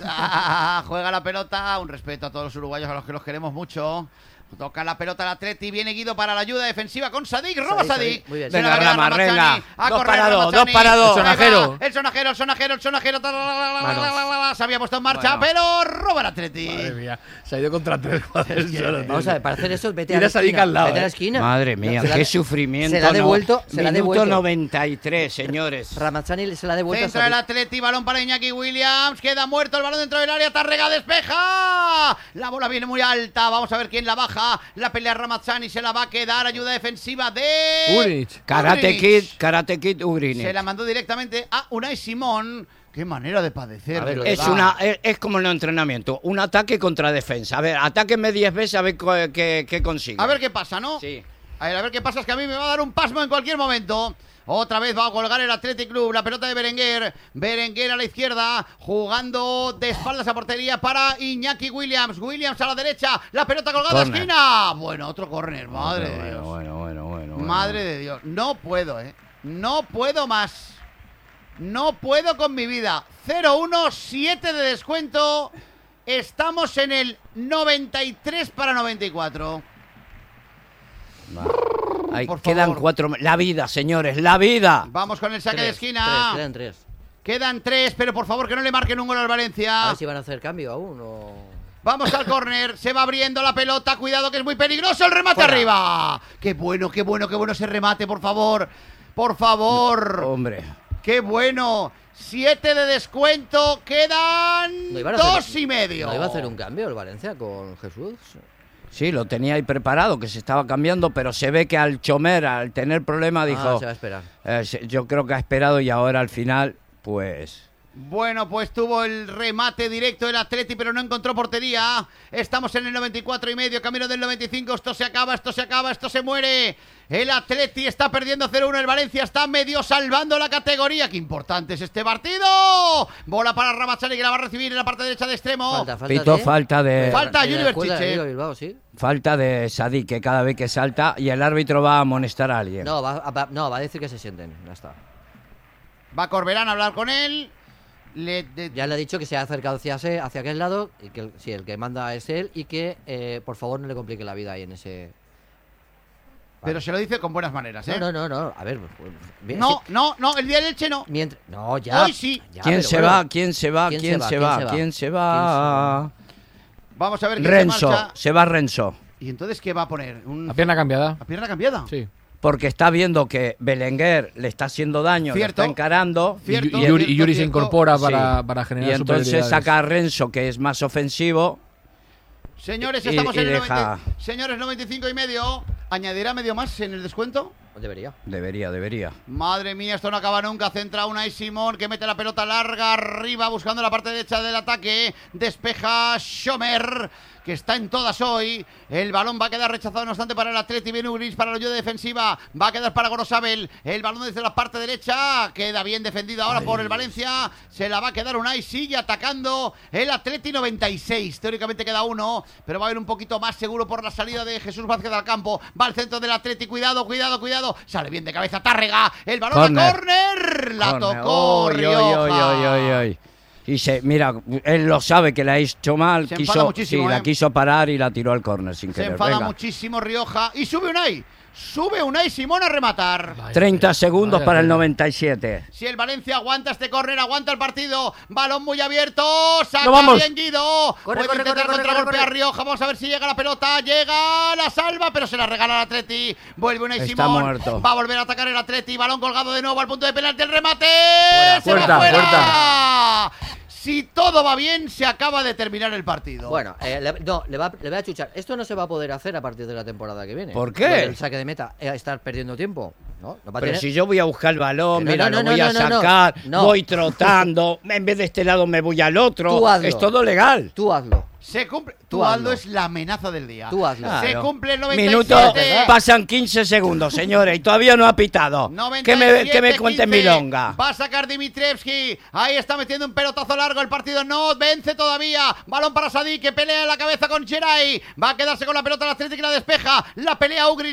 Ah, juega la pelota, un respeto a todos los uruguayos a los que los queremos mucho. Toca la pelota al Atleti, viene Guido para la ayuda defensiva con Sadik, roba Sadik, Sadik. Sadik, muy bien. Se Venga, la va a quedar Rama, Ramazzani. venga. A Dos correr para dos, Ramazzani. dos para dos. Ahí va, Sonajero. El sonajero, el sonajero, el sonajero. Manos. Se había puesto en marcha, Bueno. pero roba el Atleti. Madre mía, se ha ido contra tres jugadores solo, tío. Vamos a ver, para hacer eso, vete a Mira la Sadik esquina. al lado, Vete a la eh. esquina. Madre mía, Se la- qué sufrimiento. Se la ha no. devuelto, se la ha Minuto devuelto. noventa y tres, señores. Ramazzani se la ha devuelto a Centra el Sadik. Atleti, balón para Iñaki Williams, queda muerto el balón dentro del área, Tárrega despeja, la bola viene muy alta, vamos a ver quién la baja, la pelea Ramazzani, se la va a quedar, ayuda defensiva de... Uric. Karate Uric. Kid, Karate Kid Ugrini. Se la mandó directamente a Unai Simón, qué manera de padecer. A ver, de lo de Es, verdad. una, es, es como en el entrenamiento, un ataque contra defensa. A ver, atáquenme diez veces a ver co- qué, qué consigo. A ver qué pasa, ¿no? Sí. A ver, a ver qué pasa, es que a mí me va a dar un pasmo en cualquier momento. Otra vez va a colgar el Athletic Club, la pelota de Berenguer. Berenguer a la izquierda, jugando de espaldas a portería para Iñaki Williams. Williams a la derecha, la pelota colgada a la Córner. esquina. Bueno, otro córner, madre de bueno, Dios. bueno, bueno, bueno, bueno. Madre de Dios, no puedo, ¿eh? No puedo más. No puedo con mi vida. cero uno, siete de descuento. Estamos en el noventa y tres para noventa y cuatro. Ay, Por quedan favor. cuatro. La vida, señores, la vida. Vamos con el saque de Tres, esquina. tres, quedan tres. Quedan tres, pero por favor que no le marquen un gol al A Valencia. ver si van a hacer cambio aún o... Vamos al córner, se va abriendo la pelota, cuidado que es muy peligroso el remate Fuera. arriba. Qué bueno, qué bueno, qué bueno ese remate, por favor. Por favor. Hombre. Qué bueno. Siete de descuento, quedan ¿No iban a dos hacer- y medio. ¿No iba a hacer un cambio el Valencia con Jesús? Sí, lo tenía ahí preparado, que se estaba cambiando, pero se ve que al Chomer, al tener problema, Ah, dijo. se va a esperar. eh, se- yo creo que ha esperado y ahora al final, pues. Bueno, pues tuvo el remate directo el Atleti, pero no encontró portería. Estamos en el noventa y cuatro y medio, camino del noventa y cinco. Esto se acaba, esto se acaba, esto se muere. El Atleti está perdiendo cero uno. El Valencia está medio salvando la categoría. ¡Qué importante es este partido! Bola para Ramazzani, que la va a recibir en la parte derecha de extremo. Falta, falta Pito, de... falta de. Falta de la Junior escuela de Chiche. Río Bilbao, sí. Falta de Sadik, que cada vez que salta y el árbitro va a amonestar a alguien. No va, a- va- no, va a decir que se sienten. Ya está. Va Corberán a hablar con él. Le, de- Ya le ha dicho que se ha acercado hacia, ese- hacia aquel lado y que el, sí, el que manda es él y que eh, por favor no le complique la vida ahí en ese... Pero se lo dice con buenas maneras, ¿eh? No, no, no, no. A ver. pues, bien, no, sí. no, no, el día del Elche no. Mientras... No, ya. Hoy sí. ya, ¿Quién pero se bueno. va? ¿Quién se va? ¿Quién ¿Quién se se va? va? ¿Quién se ¿Quién va? se va? Vamos a ver quién se Renzo, marcha. se va Renzo. ¿Y entonces qué va a poner? ¿Un... La pierna cambiada. ¿La pierna cambiada? Sí. Porque está viendo que Belenguer le está haciendo daño, le Cierto. está encarando. Y, Cierto, y Yuri, y cierto, Yuri se cierto. incorpora para, Sí. para generar Y entonces superioridades. saca a Renzo, que es más ofensivo. Señores, Y- estamos y en el deja- noventa. Señores, noventa y cinco y medio. ¿Añadirá medio más en el descuento? Debería. Debería, debería. Madre mía, esto no acaba nunca. Centra Unai Simón, que mete la pelota larga arriba, buscando la parte derecha del ataque. Despeja Schomer, que está en todas hoy. El balón va a quedar rechazado, no obstante, para el Atleti. Viene Ugris para la ayuda defensiva. Va a quedar para Gorosabel. El balón desde la parte derecha. Queda bien defendido ahora Ay. por el Valencia. Se la va a quedar Unai. Sigue atacando el Atleti. noventa y seis. Teóricamente queda uno, pero va a ir un poquito más seguro por la salida de Jesús Vázquez al campo. Va al centro del Atleti. Cuidado, cuidado, cuidado. Sale bien de cabeza Tárrega. El balón corner. a córner. La corner. tocó oy, Rioja. Oy, oy, oy, oy. Y se, mira, él lo sabe que la ha hecho mal. Se quiso, sí, ¿eh? la quiso parar y la tiró al córner sin se querer. Se enfada Venga. muchísimo Rioja. Y sube Unai. Sube Unai Simón a rematar. Vaya treinta segundos vaya para el noventa y siete. Si el Valencia aguanta este córner, aguanta el partido. Balón muy abierto. Saca no vamos. bien Guido. Corre, Puede corre, intentar corre, contragolpear corre, Rioja. Vamos a ver si llega la pelota. Llega, la salva, pero se la regala al Atleti. Vuelve Unai Está Simón. muerto. Va a volver a atacar el Atleti. Balón colgado de nuevo al punto de penalti. El remate. Fuera, se puerta, va fuera. puerta. Si todo va bien, se acaba de terminar el partido. Bueno, eh, le, no, le va, le va a chuchar. Esto no se va a poder hacer a partir de la temporada que viene. ¿Por qué? El saque de meta, eh, estar perdiendo tiempo. No, no va a Pero tener... si yo voy a buscar el balón, No, mira, no, no, lo voy no, a no, no, sacar, no. voy trotando, en vez de este lado me voy al otro. Tú hazlo. Es todo legal. Tú hazlo. Se cumple. Tú Tú, hazlo. Aldo, es la amenaza del día. Tú hazlo. Se Claro. cumple el noventa y siete. Minuto, pasan quince segundos, señores, y todavía no ha pitado. Que me, que me cuente milonga. Va a sacar Dimitrievski. Ahí está metiendo un pelotazo largo. El partido no vence todavía. Balón para Sadik, que pelea en la cabeza con Geray. Va a quedarse con la pelota el Atlético y la despeja. La pelea Ugri.